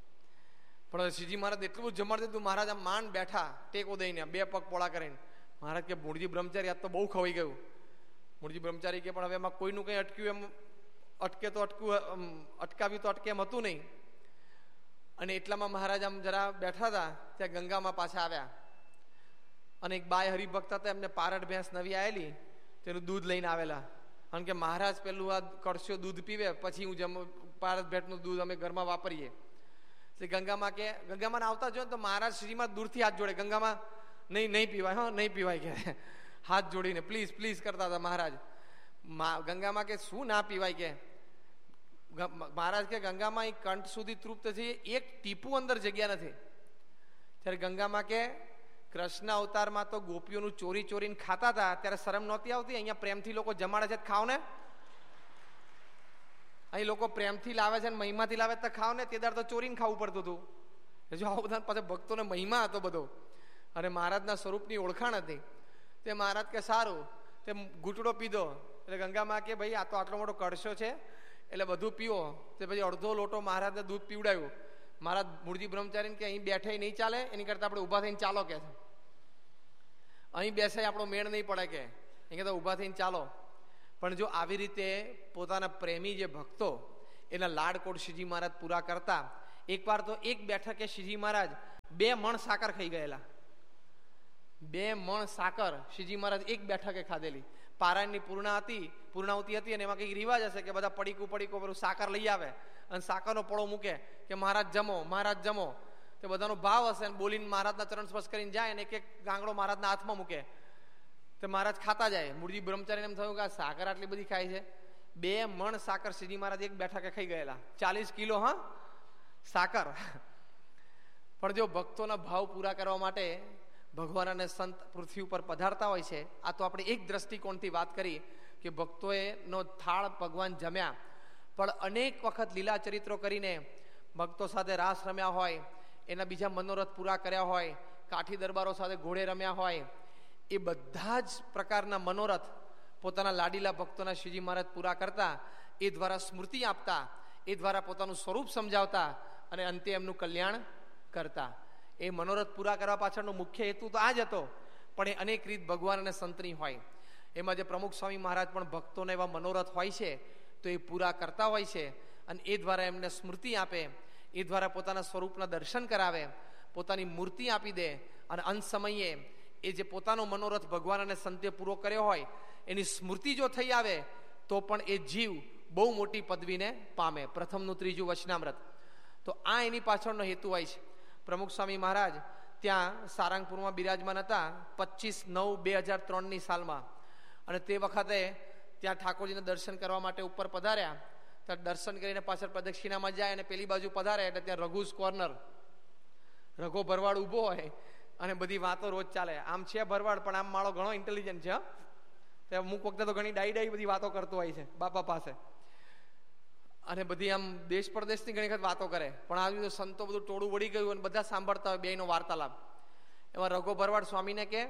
[SPEAKER 1] પણ શ્રીજી મહારાજ એટલું બધું જમાડી દીધું. મહારાજ આમ માંડ બેઠા ટેકો દઈને, બે પગ પોળા કરીને. મહારાજ કે મૂળજી બ્રહ્મચારી આજ તો બહુ ખવાઈ ગયું. મૂળજી બ્રહ્મચારી કે પણ હવે એમાં કોઈનું કંઈ અટક્યું એમ અટકે તો અટકું, અટકાવ્યું તો અટકે એમ હતું નહીં. અને એટલામાં મહારાજ આમ જરા બેઠા હતા, ત્યાં ગંગામાં પાછા આવ્યા. અને એક બાય હરિભક્ત હતા, એમને પારડ ભેંસ નવી આવેલી, તેનું દૂધ લઈને આવેલા. કારણ કે મહારાજ પેલું આ કળશો દૂધ પીવે, પછી હું જમ પારદ ભેટનું દૂધ અમે ઘરમાં વાપરીએ. ગંગામાં કે ગંગામાં આવતા જો તો મહારાજ શ્રીમાં દૂરથી હાથ જોડે. ગંગામાં નહીં નહીં પીવાય, હા નહીં પીવાય કે હાથ જોડીને પ્લીઝ પ્લીઝ કરતા હતા મહારાજ. ગંગામાં કે શું ના પીવાય કે મહારાજ કે ગંગામાં એ કંઠ સુધી તૃપ્ત છે, એક ટીપું અંદર જગ્યા નથી. ત્યારે ગંગામાં કે કૃષ્ણ અવતારમાં તો ગોપીઓનું ચોરી ચોરીને ખાતા હતા, ત્યારે શરમ નહોતી આવતી. અહીંયા પ્રેમથી લોકો જમાડે છે, ખાવ ને. અહીં લોકો પ્રેમથી લાવે છે, મહિમાથી લાવે તો ખાવ ને. તે દાડ તો ચોરીને ખાવું પડતું હતું. જો આ બધા પાછા ભક્તોને મહિમા હતો બધો, અને મહારાજના સ્વરૂપની ઓળખાણ હતી. તે મહારાજ કે સારું, તે ઘૂંટડો પીધો. એટલે ગંગામાં કે ભાઈ આ તો આટલો મોટો કળશો છે, એટલે બધું પીવો. તે પછી અડધો લોટો મહારાજને દૂધ પીવડાવ્યું. મહારાજ મૂળજી બ્રહ્મચારીને કે અહીં બેઠે નહીં ચાલે, એની કરતાં આપણે ઊભા થઈને ચાલો કે અહીં બેસે આપણો મેળ નહીં પડે કે અહીં કહેતા ઊભા થઈને ચાલો. પણ જો આવી રીતે પોતાના પ્રેમી જે ભક્તો એના લાડકોડ શ્રીજી મહારાજ પૂરા કરતા, એકવાર તો એક બેઠકે શ્રીજી મહારાજ બે મણ સાકર ખાઈ ગયેલા. બે મણ સાકર શ્રીજી મહારાજ એક બેઠકે ખાધેલી. પારાયણની પૂર્ણા હતી પૂર્ણાવતી હતી અને એમાં કંઈક રિવાજ હશે કે બધા પડીકું પડીકું પેલું સાકર લઈ આવે અને સાકરનો પળો મૂકે કે મહારાજ જમો મહારાજ જમો. તે બધાનો ભાવ હશે અને બોલીને મહારાજના ચરણ સ્પર્શ કરીને જાય અને એક એક ગાંગડો મહારાજના હાથમાં મૂકે. તો મહારાજ ખાતા જાય. મૂળજી બ્રહ્મચારીને એમ થયું કે આ સાકર આટલી બધી ખાય છે. બે મણ સાકર શ્રીજી મહારાજ એક બેઠકે ખાઈ ગયેલા. ચાલીસ કિલો હા સાકર. પણ જો ભક્તોના ભાવ પૂરા કરવા માટે ભગવાન અને સંત પૃથ્વી ઉપર પધારતા હોય છે. આ તો આપણે એક દ્રષ્ટિકોણથી વાત કરી કે ભક્તોએ નો થાળ ભગવાન જમ્યા, પણ અનેક વખત લીલા ચરિત્રો કરીને ભક્તો સાથે રાસ રમ્યા હોય, એના બીજા મનોરથ પૂરા કર્યા હોય, કાઠી દરબારો સાથે ઘોડે રમ્યા હોય, એ બધા જ પ્રકારના મનોરથ પોતાના લાડીલા ભક્તોના શ્રીજી મહારાજ પૂરા કરતા, એ દ્વારા સ્મૃતિ આપતા, એ દ્વારા પોતાનું સ્વરૂપ સમજાવતા અને અંતે એમનું કલ્યાણ કરતા. એ મનોરથ પૂરા કરવા પાછળનો મુખ્ય હેતુ તો આ જ હતો, પણ એ અનેક રીત ભગવાન અને સંતની હોય. એમાં જે પ્રમુખ સ્વામી મહારાજ પણ ભક્તોને એવા મનોરથ હોય છે તો એ પૂરા કરતા હોય છે અને એ દ્વારા એમને સ્મૃતિ આપે, એ દ્વારા પોતાના સ્વરૂપના દર્શન કરાવે, પોતાની મૂર્તિ આપી દે અને અંત સમયે એ જે પોતાનો મનોરથ ભગવાન અને સંતે પૂરો કર્યો હોય એની સ્મૃતિ જો થઈ આવે તો પણ એ જીવ બહુ મોટી પદવીને પામે. પ્રથમનું ત્રીજું વચનામૃત. તો આ એની પાછળનો હેતુ હોય છે. પ્રમુખ સ્વામી મહારાજ ત્યાં સારંગપુરમાં બિરાજમાન હતા પચીસ નવ બે હજાર ત્રણની સાલમાં. અને તે વખતે ત્યાં ઠાકોરજીને દર્શન કરવા માટે ઉપર પધાર્યા. ત્યાં દર્શન કરીને પાછળ પ્રદક્ષિણામાં જાય અને પેલી બાજુ પધારે એટલે ત્યાં રઘુસ કોર્નર, રઘો ભરવાડ ઊભો હોય અને બધી વાતો રોજ ચાલે. આમ છે ભરવાડ પણ આમ માળો ઘણો ઇન્ટેલિજન્ટ છે. ત્યાં અમુક વખતે તો ઘણી ડાઈ ડાઈ બધી વાતો કરતો હોય છે બાપા પાસે, અને બધી આમ દેશ પરદેશની ઘણી વખત વાતો કરે. પણ આ બધું સંતો બધું ટોળું વળી ગયું અને બધા સાંભળતા હોય બેયનો વાર્તાલાપ. એમાં રઘો ભરવાડ સ્વામીને કે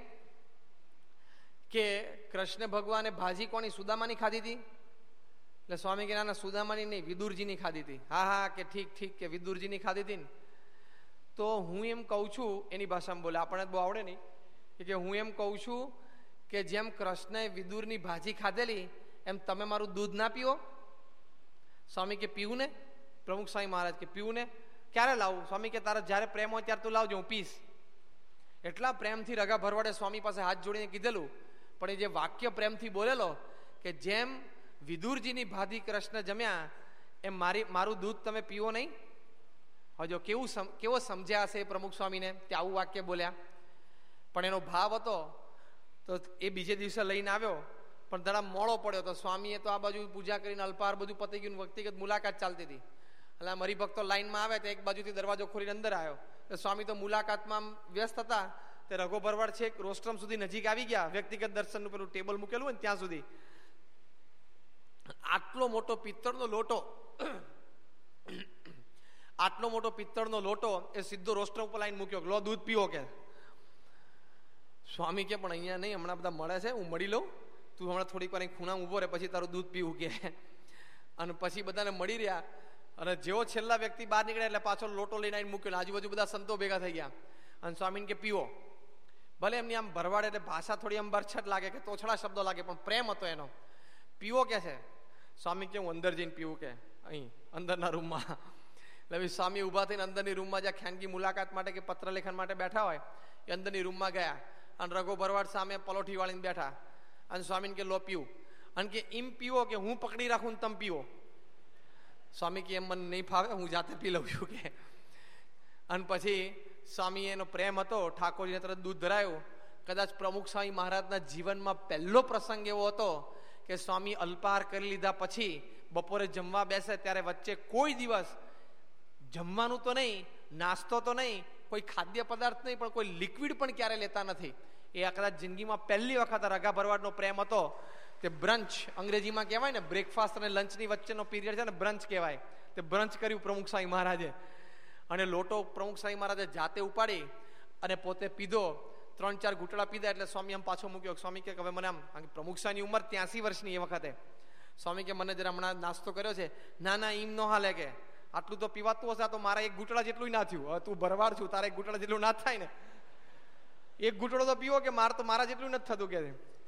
[SPEAKER 1] કે કૃષ્ણ ભગવાને ભાજી કોની સુદામાની ખાધી હતી? એટલે સ્વામી કે ના સુદામાની નહીં, વિદુરજીની ખાધી હતી. હા હા કે ઠીક ઠીક કે વિદુરજીની ખાધી હતી ને. તો હું એમ કહું છું, એની ભાષામાં બોલે, આપણને બહુ આવડે નહીં, કે હું એમ કહું છું કે જેમ કૃષ્ણએ વિદુરની ભાજી ખાધેલી એમ તમે મારું દૂધ ના પીવો? સ્વામી કે પીવું ને. પ્રમુખ સ્વામી મહારાજ કે પીવું ને. ક્યારે લાવું? સ્વામી કે તારા જ્યારે પ્રેમ હોય ત્યારે તું લાવજો, હું પીશ. એટલા પ્રેમથી રઘા ભરવાડે સ્વામી પાસે હાથ જોડીને કીધેલું. પણ એ જે વાક્ય પ્રેમથી બોલેલો કે જેમ વિદુરજીની ભાજી કૃષ્ણ જમ્યા એમ મારી મારું દૂધ તમે પીવો નહીં. હજો કેવું કેવો સમજ્યા હશે પ્રમુખ સ્વામીને તે આવું વાક્ય બોલ્યા. પણ એનો ભાવ હતો તો એ બીજે દિવસે લઈને આવ્યો, પણ ધડા મોડો પડ્યો તો સ્વામીએ તો આ બાજુ પૂજા કરીને અલ્પાર બધું પતી ગયું, વ્યક્તિગત મુલાકાત ચાલતી હતી. એટલે મારી ભક્તો લાઈનમાં આવે તો એક બાજુથી દરવાજો ખોલીને અંદર આવ્યો. તો સ્વામી તો મુલાકાતમાં વ્યસ્ત હતા. તે રઘો ભરવાડ છે રોસ્ટ્રમ સુધી નજીક આવી ગયા, વ્યક્તિગત દર્શનનું પેલું ટેબલ મૂકેલું હોય ને ત્યાં સુધી. આટલો મોટો પિત્તળનો લોટો આટલો મોટો પિત્તળનો લોટો એ સીધો રોસ્ટ્રમ ઉપર લાઈન મૂક્યો, લો દૂધ પીવો કે. સ્વામી કે પણ અહીંયા નહીં, હમણાં બધા મળે છે, હું મળી લઉં, તું હમણાં થોડીક વાર ખૂણામાં ઉભો રહે પછી તારું દૂધ પીવું કે. અને પછી બધાને મળી રહ્યા અને જેવો છેલ્લા વ્યક્તિ બહાર નીકળે એટલે પાછો લોટો લઈને આવીને મૂક્યો. આજુબાજુ બધા સંતો ભેગા થઈ ગયા અને સ્વામીને કે પીવો. ભલે એમની આમ ભરવાડ એટલે ભાષા થોડી આમ બરછટ લાગે કે તોછડા શબ્દો લાગે, પણ પ્રેમ હતો એનો. પીવો કે છે. સ્વામી કે હું અંદર જઈને પીવું કે, અહીં અંદરના રૂમમાં. એટલે સ્વામી ઊભા થઈને અંદરની રૂમમાં જ્યાં ખાનગી મુલાકાત માટે કે પત્ર લેખન માટે બેઠા હોય એ અંદરની રૂમમાં ગયા અને રઘો ભરવાડ સામે પલોઠી વાળીને બેઠા અને સ્વામીને કે લો પીવું. અને કે એમ પીવો કે હું પકડી રાખું ને તમે પીવો. સ્વામી કે એમ મને નહીં ફાવે, હું જાતે પી લઉં છું કે. અને પછી સ્વામી એનો પ્રેમ હતો, ઠાકોરજીને તરત દૂધ ધરાયું. કદાચ પ્રમુખ સ્વામી મહારાજના જીવનમાં પહેલો પ્રસંગ એવો હતો કે સ્વામી અલ્પાહાર કરી લીધા પછી બપોરે જમવા બેસે ત્યારે વચ્ચે કોઈ દિવસ જમવાનું તો નહીં, નાસ્તો તો નહીં, કોઈ ખાદ્ય પદાર્થ નહીં, પણ કોઈ લિક્વિડ પણ ક્યારે લેતા નથી. એ કદાચ જિંદગીમાં પહેલી વખત રઘા ભરવાડનો પ્રેમ હતો કે બ્રંચ અંગ્રેજીમાં કહેવાય ને, બ્રેકફાસ્ટ અને લંચની વચ્ચેનો પીરિયડ છે ને બ્રંચ કહેવાય. તે બ્રંચ કર્યું પ્રમુખ સ્વામી મહારાજે અને લોટો પ્રમુખ સ્વામી મહારાજે જાતે ઉપાડી અને પોતે પીધો. ત્રણ ચાર ઘૂંટડા પીધા એટલે સ્વામી આમ પાછો મૂક્યો. સ્વામી કે હવે મને આમ, પ્રમુખ સ્વામીની ઉંમર ત્યાસી વર્ષની એ વખતે. સ્વામી કે મને જરા હમણાં નાસ્તો કર્યો છે. ના ના એમ ન હાલે કે, આટલું તો પીવાતું હશે, તો મારા એક ઘૂંટડા જેટલું ના થયું. હવે તું ભરવાડ છું, તારા એક ઘૂંટડા જેટલું ના થાય ને, એક ઘૂંટડો તો પીવો કે માર તો મારા જેટલું નથી થતું કે.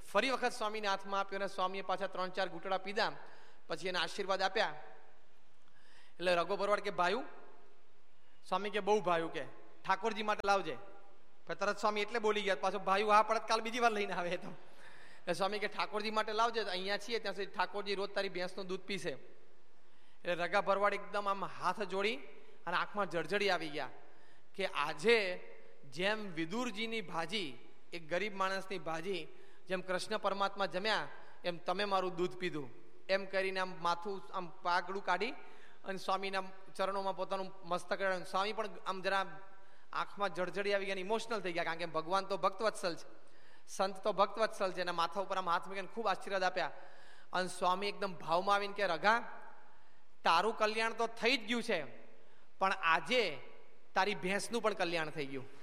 [SPEAKER 1] ફરી વખત સ્વામીને હાથમાં આપ્યો અને સ્વામીએ પાછા ત્રણ ચાર ઘૂંટડા પીધા. પછી એને આશીર્વાદ આપ્યા. એટલે રઘો ભરવાડ કે ભાયું, સ્વામી કે બહુ ભાયું, કે ઠાકોરજી માટે લાવજે. તરત સ્વામી એટલે બોલી ગયા, પાછો ભાયું હા પડત કાલ બીજી વાર લઈને આવે તો. એટલે સ્વામી કે ઠાકોરજી માટે લાવજે, અહીંયા છીએ ત્યાં સુધી ઠાકોરજી રોજ તારી ભેંસનું દૂધ પીશે. એટલે રઘા ભરવાડ એકદમ આમ હાથ જોડી અને આંખમાં જળજળી આવી ગયા કે આજે જેમ વિદુરજીની ભાજી, એક ગરીબ માણસની ભાજી, જેમ કૃષ્ણ પરમાત્મા જમ્યા એમ તમે મારું દૂધ પીધું. એમ કરીને આમ માથું આમ પાગડું કાઢી અને સ્વામીના ચરણોમાં પોતાનું મસ્તક, સ્વામી પણ આમ જરા આંખમાં જળજળી આવી ગયા, ઇમોશનલ થઈ ગયા. કારણ કે ભગવાન તો ભક્તવત્સલ છે, સંત તો ભક્તવત્સલ છે. એના માથા ઉપર આમ હાથ મૂકીને ખૂબ આશીર્વાદ આપ્યા. અને સ્વામી એકદમ ભાવમાં આવીને કે રઘા, તારું કલ્યાણ તો થઈ જ ગયું છે, પણ આજે તારી ભેંસનું પણ કલ્યાણ થઈ ગયું.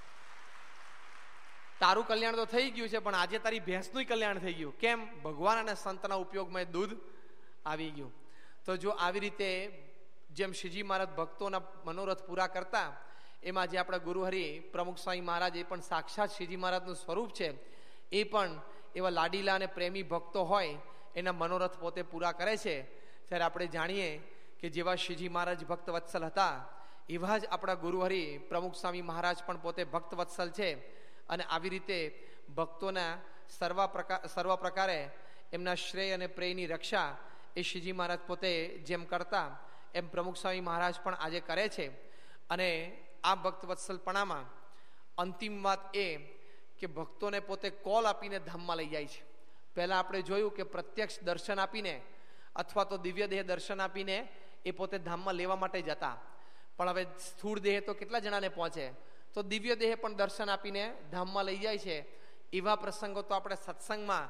[SPEAKER 1] તારું કલ્યાણ તો થઈ ગયું છે, પણ આજે તારી ભેંસનું કલ્યાણ થઈ ગયું. કેમ? ભગવાન અને સંતના ઉપયોગમાં દૂધ આવી ગયું. તો જો આવી રીતે જેમ શ્રીજી મહારાજ ભક્તોના મનોરથ પૂરા કરતા, એમાં જે આપણા ગુરુહરિ પ્રમુખ સ્વામી મહારાજ એ પણ સાક્ષાત શ્રીજી મહારાજનું સ્વરૂપ છે. એ પણ એવા લાડીલા અને પ્રેમી ભક્તો હોય એના મનોરથ પોતે પૂરા કરે છે. ત્યારે આપણે જાણીએ કે જેવા શ્રીજી મહારાજ ભક્ત વત્સલ હતા, એવા જ આપણા ગુરુહરિ પ્રમુખ સ્વામી મહારાજ પણ પોતે ભક્ત વત્સલ છે. અને આવી રીતે ભક્તોના સર્વ પ્રકાર સર્વ પ્રકારે એમના શ્રેય અને પ્રેયની રક્ષા એ શ્રીજી મહારાજ પોતે જેમ કરતા એમ પ્રમુખ સ્વામી મહારાજ પણ આજે કરે છે. અને આ ભક્ત વત્સલપણામાં અંતિમ વાત એ કે ભક્તોને પોતે કોલ આપીને ધામમાં લઈ જાય છે. પહેલાં આપણે જોયું કે પ્રત્યક્ષ દર્શન આપીને અથવા તો દિવ્ય દેહ દર્શન આપીને એ પોતે ધામમાં લેવા માટે જતા. પણ હવે સ્થૂળ દેહ તો કેટલા જણાને પહોંચે, તો દિવ્ય દેહ પણ દર્શન આપીને ધામમાં લઈ જાય છે. એવા પ્રસંગો તો આપણે સત્સંગમાં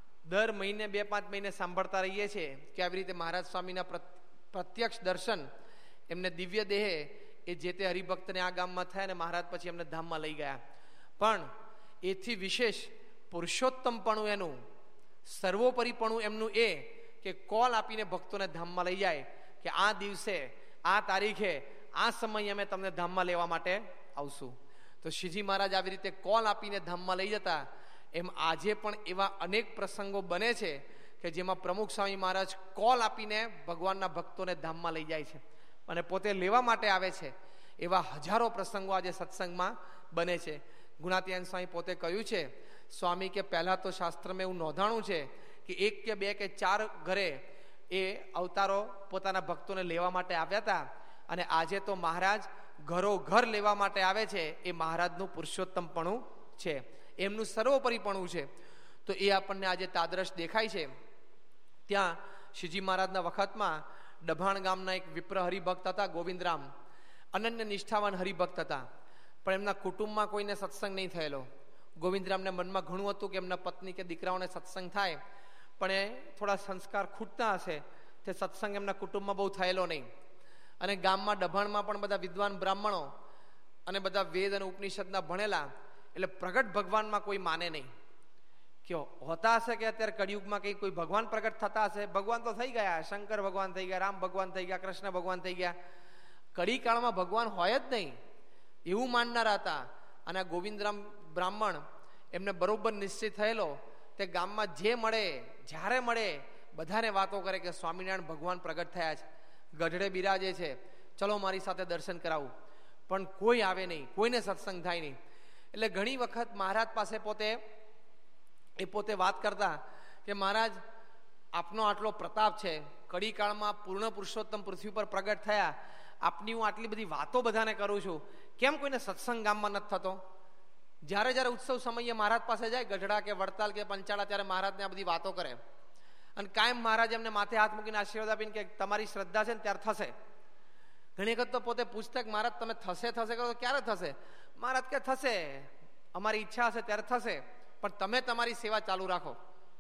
[SPEAKER 1] દર મહિને બે પાંચ મહિને સાંભળતા રહીએ છીએ કે આવી રીતે મહારાજ સ્વામીના પ્રત્યક્ષ દર્શન એમને દિવ્ય દેહે એ જે તે હરિભક્તને આ ગામમાં થયા અને મહારાજ પછી એમને ધામમાં લઈ ગયા. પણ એથી વિશેષ પુરુષોત્તમપણું એનું, સર્વોપરીપણું એમનું એ કે કોલ આપીને ભક્તોને ધામમાં લઈ જાય કે આ દિવસે, આ તારીખે, આ સમયે અમે તમને ધામમાં લેવા માટે આવશું. તો શ્રીજી મહારાજ આવી રીતે કોલ આપીને ધામમાં લઈ જતા. એમ આજે પણ એવા અનેક પ્રસંગો બને છે કે જેમાં પ્રમુખ સ્વામી મહારાજ કોલ આપીને ભગવાનના ભક્તોને ધામમાં લઈ જાય છે અને પોતે લેવા માટે આવે છે. એવા હજારો પ્રસંગો આજે સત્સંગમાં બને છે. ગુણાતીયન સ્વામી પોતે કહ્યું છે, સ્વામી કે પહેલાં તો શાસ્ત્રમાં એવું નોંધાણું છે કે એક કે બે કે ચાર ઘરે એ અવતારો પોતાના ભક્તોને લેવા માટે આવ્યા હતા. અને આજે તો મહારાજ ઘરો ઘર લેવા માટે આવે છે. એ મહારાજનું પુરુષોત્તમપણું છે, એમનું સર્વોપરીપણું છે. તો એ આપણને આજે તાદરશ દેખાય છે. ત્યાં શ્રીજી મહારાજના વખતમાં ડભાણ ગામના એક વિપ્ર હરિભક્ત હતા, ગોવિંદરામ, અનન્ય નિષ્ઠાવાન હરિભક્ત હતા. પણ એમના કુટુંબમાં કોઈને સત્સંગ નહીં થયેલો. ગોવિંદરામને મનમાં ઘણું હતું કે એમના પત્ની કે દીકરાઓને સત્સંગ થાય, પણ એ થોડા સંસ્કાર ખૂટતા હશે તે સત્સંગ એમના કુટુંબમાં બહુ થયેલો નહીં. અને ગામમાં ડભાણમાં પણ બધા વિદ્વાન બ્રાહ્મણો અને બધા વેદ અને ઉપનિષદના ભણેલા, એટલે પ્રગટ ભગવાનમાં કોઈ માને નહીં. કયો હોતા હશે કે અત્યારે કળિયુગમાં કંઈ કોઈ ભગવાન પ્રગટ થતા હશે? ભગવાન તો થઈ ગયા, શંકર ભગવાન થઈ ગયા, રામ ભગવાન થઈ ગયા, કૃષ્ણ ભગવાન થઈ ગયા. કળીકાળમાં ભગવાન હોય જ નહીં એવું માનનારા હતા. અને ગોવિંદરામ બ્રાહ્મણ એમને બરોબર નિશ્ચિત થયેલો તે ગામમાં જે મળે, જ્યારે મળે બધાને વાતો કરે કે સ્વામિનારાયણ ભગવાન પ્રગટ થયા છે, ગઢડે બિરાજે છે, ચલો મારી સાથે દર્શન કરાવું. પણ કોઈ આવે નહીં, કોઈને સત્સંગ થાય નહીં. એટલે ઘણી વખત મહારાજ પાસે પોતે એ પોતે વાત કરતા કે મહારાજ આપનો આટલો પ્રતાપ છે, કળીકાળમાં પૂર્ણ પુરુષોત્તમ પૃથ્વી પર પ્રગટ થયા, આપની હું આટલી બધી વાતો બધાને કરું છું, કેમ કોઈને સત્સંગ ગામમાં નથી થતો? જ્યારે જ્યારે ઉત્સવ સમયે મહારાજ પાસે જાય, ગઢડા કે વડતાલ કે પંચાળા, ત્યારે મહારાજને આ બધી વાતો કરે. અને કાયમ મહારાજ એમને માથે હાથ મૂકીને આશીર્વાદ આપીને કે તમારી શ્રદ્ધા છે ને ત્યારે થશે. ઘણી વખત તો પોતે પૂછતા કે મહારાજ તમે થશે થશે કરો, ક્યારે થશે? મહારાજ કે થશે, અમારી ઈચ્છા હશે ત્યારે થશે, પણ તમે તમારી સેવા ચાલુ રાખો.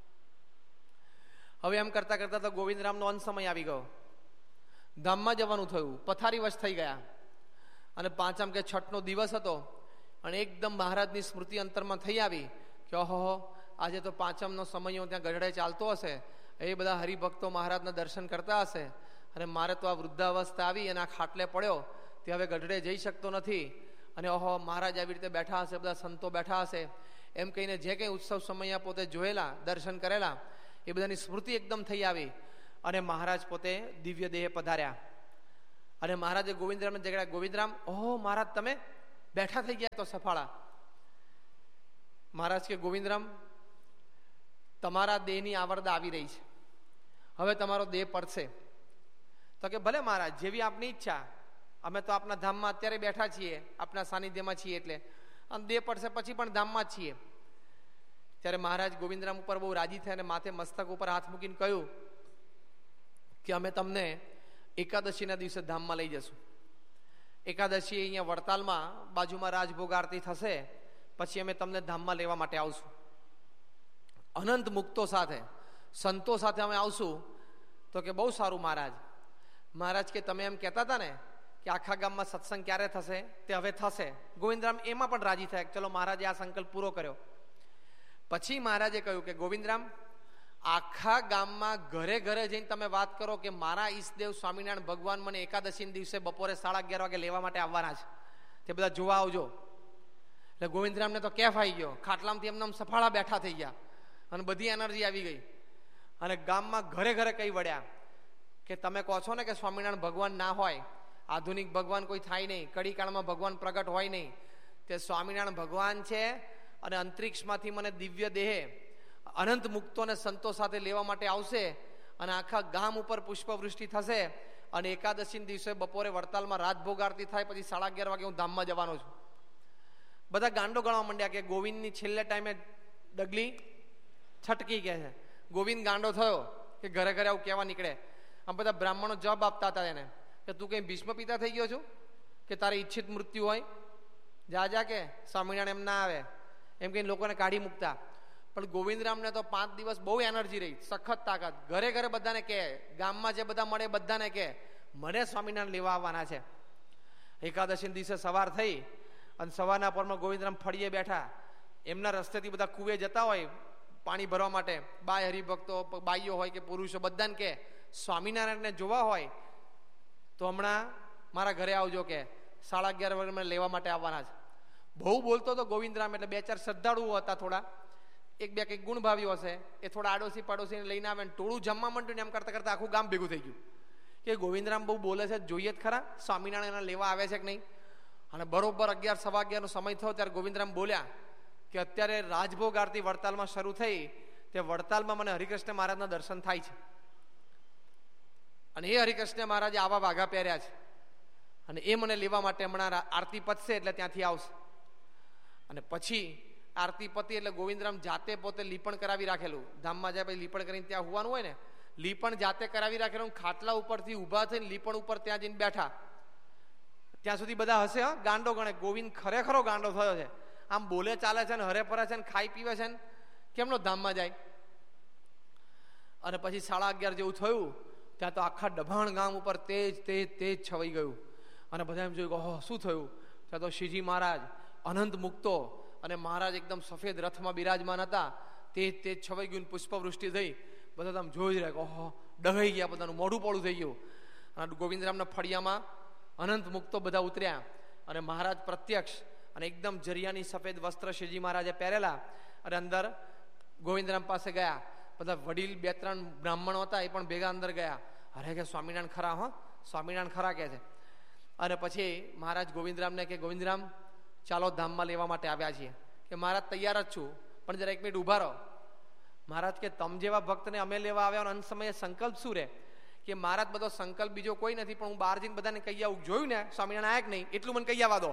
[SPEAKER 1] હવે એમ કરતા કરતા તો ગોવિંદરામનો અંત સમય આવી ગયો. ધામમાં જવાનું થયું, પથારી વશ થઈ ગયા. અને પાંચમ કે છઠનો દિવસ હતો અને એકદમ મહારાજની સ્મૃતિ અંતરમાં થઈ આવી કે ઓહો, આજે તો પાંચમનો સમય ત્યાં ગઢડે ચાલતો હશે, એ બધા હરિભક્તો મહારાજના દર્શન કરતા હશે, અને મારે તો આ વૃદ્ધાવસ્થા આવી અને આ ખાટલે પડ્યો તે હવે ગઢડે જઈ શકતો નથી. અને ઓહો, મહારાજ આવી રીતે બેઠા હશે, બધા સંતો બેઠા હશે, એમ કહીને જે કંઈ ઉત્સવ સમયમાં પોતે જોયેલા, દર્શન કરેલા એ બધાની સ્મૃતિ એકદમ થઈ આવી અને મહારાજ પોતે દિવ્ય દેહે પધાર્યા. અને મહારાજે ગોવિંદરામને જગાડ્યા. ગોવિંદરામ, ઓહો મહારાજ તમે બેઠા થઈ ગયા તો સફાળા. મહારાજ કે ગોવિંદરામ, તમારા દેહની આવરદા આવી રહી છે, હવે તમારો દેહ પડશે. તો કે ભલે મહારાજ, જેવી આપની ઈચ્છા, અમે તો આપના ધામમાં અત્યારે બેઠા છીએ, આપના સાનિધ્યમાં છીએ, એટલે અને દેહ પડશે પછી પણ ધામમાં જ છીએ. ત્યારે મહારાજ ગોવિંદરામ ઉપર બહુ રાજી થયા અને માથે મસ્તક ઉપર હાથ મૂકીને કહ્યું કે અમે તમને એકાદશીના દિવસે ધામમાં લઈ જશું. એકાદશી અહીંયા વડતાલમાં બાજુમાં રાજભોગ આરતી થશે, પછી અમે તમને ધામમાં લેવા માટે આવશું. અનંત મુક્તો સાથે, સંતો સાથે અમે આવશું. તો કે બહુ સારું મહારાજ. મહારાજ કે તમે એમ કહેતા હતા ને કે આખા ગામમાં સત્સંગ ક્યારે થશે, તે હવે થશે. ગોવિંદરામ એમાં પણ રાજી થયા. ચલો મહારાજે આ સંકલ્પ પૂરો કર્યો. પછી મહારાજે કહ્યું કે ગોવિંદરામ, આખા ગામમાં ઘરે ઘરે જઈને તમે વાત કરો કે મારા ઈષ્ટદેવ સ્વામિનારાયણ ભગવાન મને એકાદશી દિવસે બપોરે સાડા અગિયાર વાગે લેવા માટે આવવાના છે, તે બધા જોવા આવજો. એટલે ગોવિંદરામને તો કેફ આવી ગયો. ખાટલામાંથી એમને સફાળા બેઠા થઈ ગયા અને બધી એનર્જી આવી ગઈ અને ગામમાં ઘરે ઘરે કઈ વળ્યા કે તમે કહો છો ને કે સ્વામિનારાયણ ભગવાન ના હોય, આધુનિક ભગવાન કોઈ થાય નહીં, કડીકાળમાં ભગવાન પ્રગટ હોય નહીં, તે સ્વામિનારાયણ ભગવાન છે અને અંતરિક્ષમાંથી મને દિવ્ય દેહે અનંત મુક્તોને સંતો સાથે લેવા માટે આવશે અને આખા ગામ ઉપર પુષ્પવૃષ્ટિ થશે અને એકાદશી દિવસે બપોરે વડતાલમાં રાજભોગ આરતી થાય, પછી સાડા અગિયાર વાગે હું ધામમાં જવાનો છું. બધા ગાંડો ગણવા માંડ્યા કે ગોવિંદની છેલ્લે ટાઈમે ડગલી છટકી ગયા છે. ગોવિંદ ગાંડો થયો કે ઘરે ઘરે આવું કહેવા નીકળે. આમ બધા બ્રાહ્મણો જવાબ આપતા હતા એને કે તું કઈ ભીષ્મ પિતા થઈ ગયો છું કે તારે ઈચ્છિત મૃત્યુ હોય, જા જા કે સ્વામિનારાયણ એમ ના આવે, એમ કહીને લોકોને કાઢી મૂકતા. પણ ગોવિંદરામને તો પાંચ દિવસ બહુ એનર્જી રહી, સખત તાકાત. ઘરે ઘરે બધાને કહે, ગામમાં જે બધા મળે બધાને કહે મને સ્વામિનારાયણ લેવા આવવાના છે. એકાદશી દિવસે સવાર થઈ અને સવારના પરમાં ગોવિંદરામ ફળીએ બેઠા. એમના રસ્તેથી બધા કુવે જતા હોય પાણી ભરવા માટે, બાય હરિભક્તો, બાઈઓ હોય કે પુરુષો, બધાને કે સ્વામિનારાયણને જોવા હોય તો હમણાં મારા ઘરે આવજો, કે સાડા અગિયાર વાગે મને લેવા માટે આવવાના છે. બહુ બોલતો હતો ગોવિંદરામ, એટલે બે ચાર શ્રદ્ધાળુઓ હતા, થોડા એક બે કંઈક ગુણભાવીઓ હશે, એ થોડા આડોશી પાડોશીને લઈને આવે ને ટોળું જમવા માંડ્યું ને એમ કરતા કરતા આખું ગામ ભેગું થઈ ગયું કે ગોવિંદરામ બહુ બોલે છે, જોઈએ જ ખરા સ્વામિનારાયણ લેવા આવે છે કે નહીં. અને બરોબર અગિયાર સવા અગિયારનો સમય થયો ત્યારે ગોવિંદરામ બોલ્યા કે અત્યારે રાજભોગ આરતી વડતાલમાં શરૂ થઈ, તે વડતાલમાં મને હરિકૃષ્ણ મહારાજના દર્શન થાય છે અને એ હરિકૃષ્ણ મહારાજે આવા વાઘા પહેર્યા છે અને એ મને લેવા માટે હમણાં આરતી પતશે એટલે ત્યાંથી આવશે. અને પછી આરતી પતી એટલે ગોવિંદરામ જાતે પોતે લીપણ કરાવી રાખેલું. ધામમાં જાય પછી લીપણ કરીને ત્યાં હોવાનું હોય ને, લીપણ જાતે કરાવી રાખેલું. ખાટલા ઉપરથી ઊભા થઈને લીપણ ઉપર ત્યાં જઈને બેઠા. ત્યાં સુધી બધા હશે, હા ગાંડો ગણે. ગોવિંદ ખરેખરો ગાંડો થયો છે, આમ બોલે ચાલે છે ને હરે ફરે છે ને ખાઈ પીવે છે ને, કેમનો ધામમાં જાય. અને પછી સાડા અગિયાર જેવું થયું ત્યાં તો આખા ડભાણ ગામ ઉપર તેજ તેજ તેજ છવાઈ ગયું અને બધા એમ જોયું કે ઓહો શું થયું. ત્યાં તો શ્રીજી મહારાજ અનંત મુક્તો અને મહારાજ એકદમ સફેદ રથમાં બિરાજમાન હતા. તેજ તેજ છવાઈ ગયું, પુષ્પવૃષ્ટિ થઈ. બધા આમ જોઈ જ રહ્યા કે ઓહો ડહાઈ ગયા, બધાનું મોઢું પોળું થઈ ગયું. અને ગોવિંદરામના ફળિયામાં અનંત મુક્તો બધા ઉતર્યા અને મહારાજ પ્રત્યક્ષ અને એકદમ જરિયાની સફેદ વસ્ત્ર શ્રીજી મહારાજે પહેરેલા અને અંદર ગોવિંદરામ પાસે ગયા. બધા વડીલ બે ત્રણ બ્રાહ્મણો હતા, એ પણ ભેગા અંદર ગયા. અરે કે સ્વામિનારાયણ ખરા, હો સ્વામિનારાયણ ખરા કે છે. અને પછી મહારાજ ગોવિંદરામને કે ગોવિંદરામ ચાલો ધામમાં લેવા માટે આવ્યા છીએ. કે મહારાજ તૈયાર જ છું, પણ જરા એક મિનિટ ઉભા રહો. મહારાજ કે તમ જેવા ભક્તને અમે લેવા આવ્યા અંત સમયે સંકલ્પ શું રે? કે મહારાજ બધો સંકલ્પ બીજો કોઈ નથી, પણ હું બહાર જઈને બધાને કહી આવું, જોયું ને સ્વામિનારાયણ આયા કે નહીં એટલું મને કહી આવવા દો,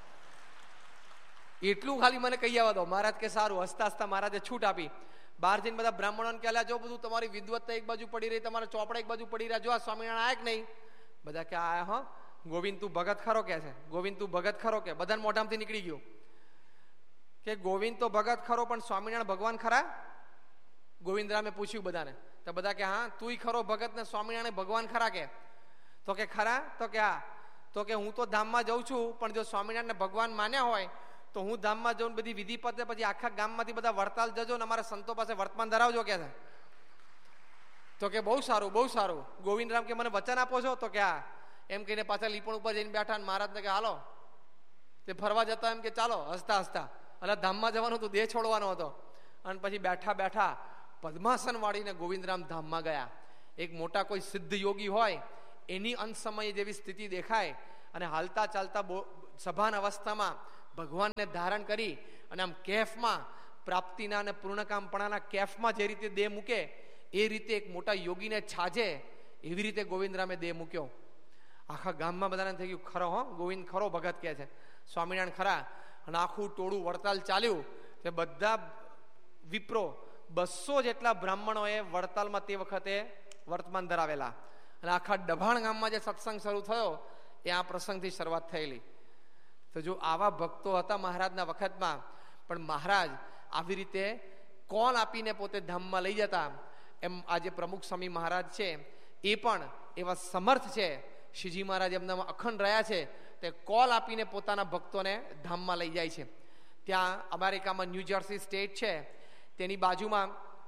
[SPEAKER 1] એટલું ખાલી મને કહી આવવા દો. મહારાજ કે સારું. હસતા હસતા મહારાજે છૂટ આપી. બહાર જઈને બધા બ્રાહ્મણોને કહેલા, જો બધું તમારી વિદવત્તા એક બાજુ પડી રહી, તમારા ચોપડા એક બાજુ પડી રહ્યા, જો આ સ્વામિનારાયણ આયા કે નહીં. બધા કે આયા, હો ગોવિંદ તું ભગત ખરો કે છે, ગોવિંદ તું ભગત ખરો કે. બધાને મોઢામાંથી નીકળી ગયું કે ગોવિંદ તો ભગત ખરો, પણ સ્વામિનારાયણ ભગવાન ખરા? ગોવિંદરામે પૂછ્યું બધાને. તો બધા કે હા તુંય ખરો ભગત ને સ્વામિનારાયણ ભગવાન ખરા કે? તો કે ખરા. તો કે હા. તો કે હું તો ધામમાં જઉં છું, પણ જો સ્વામિનારાયણ ભગવાન માન્યા હોય તો હું ધામમાં જઉં, બધી વિધિ પતે પછી આખા ગામમાંથી બધા વડતાલ જજો ને અમારા સંતો પાસે વર્તમાન ધરાવજો કે છે. તો કે બહુ સારું બહુ સારું. ગોવિંદરામ કે મને વચન આપો છો? તો કે હા. એમ કહીને પાછા લીપણ ઉપર જઈને બેઠા. મહારાજને કે હાલો તે ફરવા જતા એમ કે ચાલો હસતા હસતા એટલે ધામમાં જવાનું તો દેહ છોડવાનો હતો. અને પછી બેઠા બેઠા પદ્માસન વાળીને ગોવિંદરામ ધામમાં ગયા. એક મોટા કોઈ સિદ્ધ યોગી હોય એની અંત સમયે જેવી સ્થિતિ દેખાય અને હાલતા ચાલતા સભાન અવસ્થામાં ભગવાનને ધારણ કરી અને આમ કેફમાં પ્રાપ્તિના અને પૂર્ણકામપણાના કેફમાં જે રીતે દેહ મૂકે એ રીતે એક મોટા યોગીને છાજે એવી રીતે ગોવિંદરામે દેહ મૂક્યો. આખા ગામમાં બધાને થઈ ગયું ખરો હો ગોવિંદ ખરો ભગત કહે છે, સ્વામિનારાયણ ખરા. અને આખું ટોળું વડતાલ ચાલ્યું તે બધા વિપ્રો બસો જેટલા બ્રાહ્મણોએ વડતાલમાં તે વખતે વર્તમાન ધરાવેલા. અને આખા ડભાણ ગામમાં જે સત્સંગ શરૂ થયો એ આ પ્રસંગથી શરૂઆત થયેલી. તો જો આવા ભક્તો હતા મહારાજના વખતમાં, પણ મહારાજ આવી રીતે કોલ આપીને પોતે ધામમાં લઈ જતા. એમ આજે પ્રમુખ સ્વામી મહારાજ છે એ પણ એવા સમર્થ છે. શ્રીજી મહારાજ એમનામાં અખંડ રહ્યા છે તે કોલ આપીને પોતાના ભક્તોને ધામમાં લઈ જાય છે. ત્યાં અમેરિકામાં ન્યૂ જર્સી સ્ટેટ છે, તેની બાજુમાં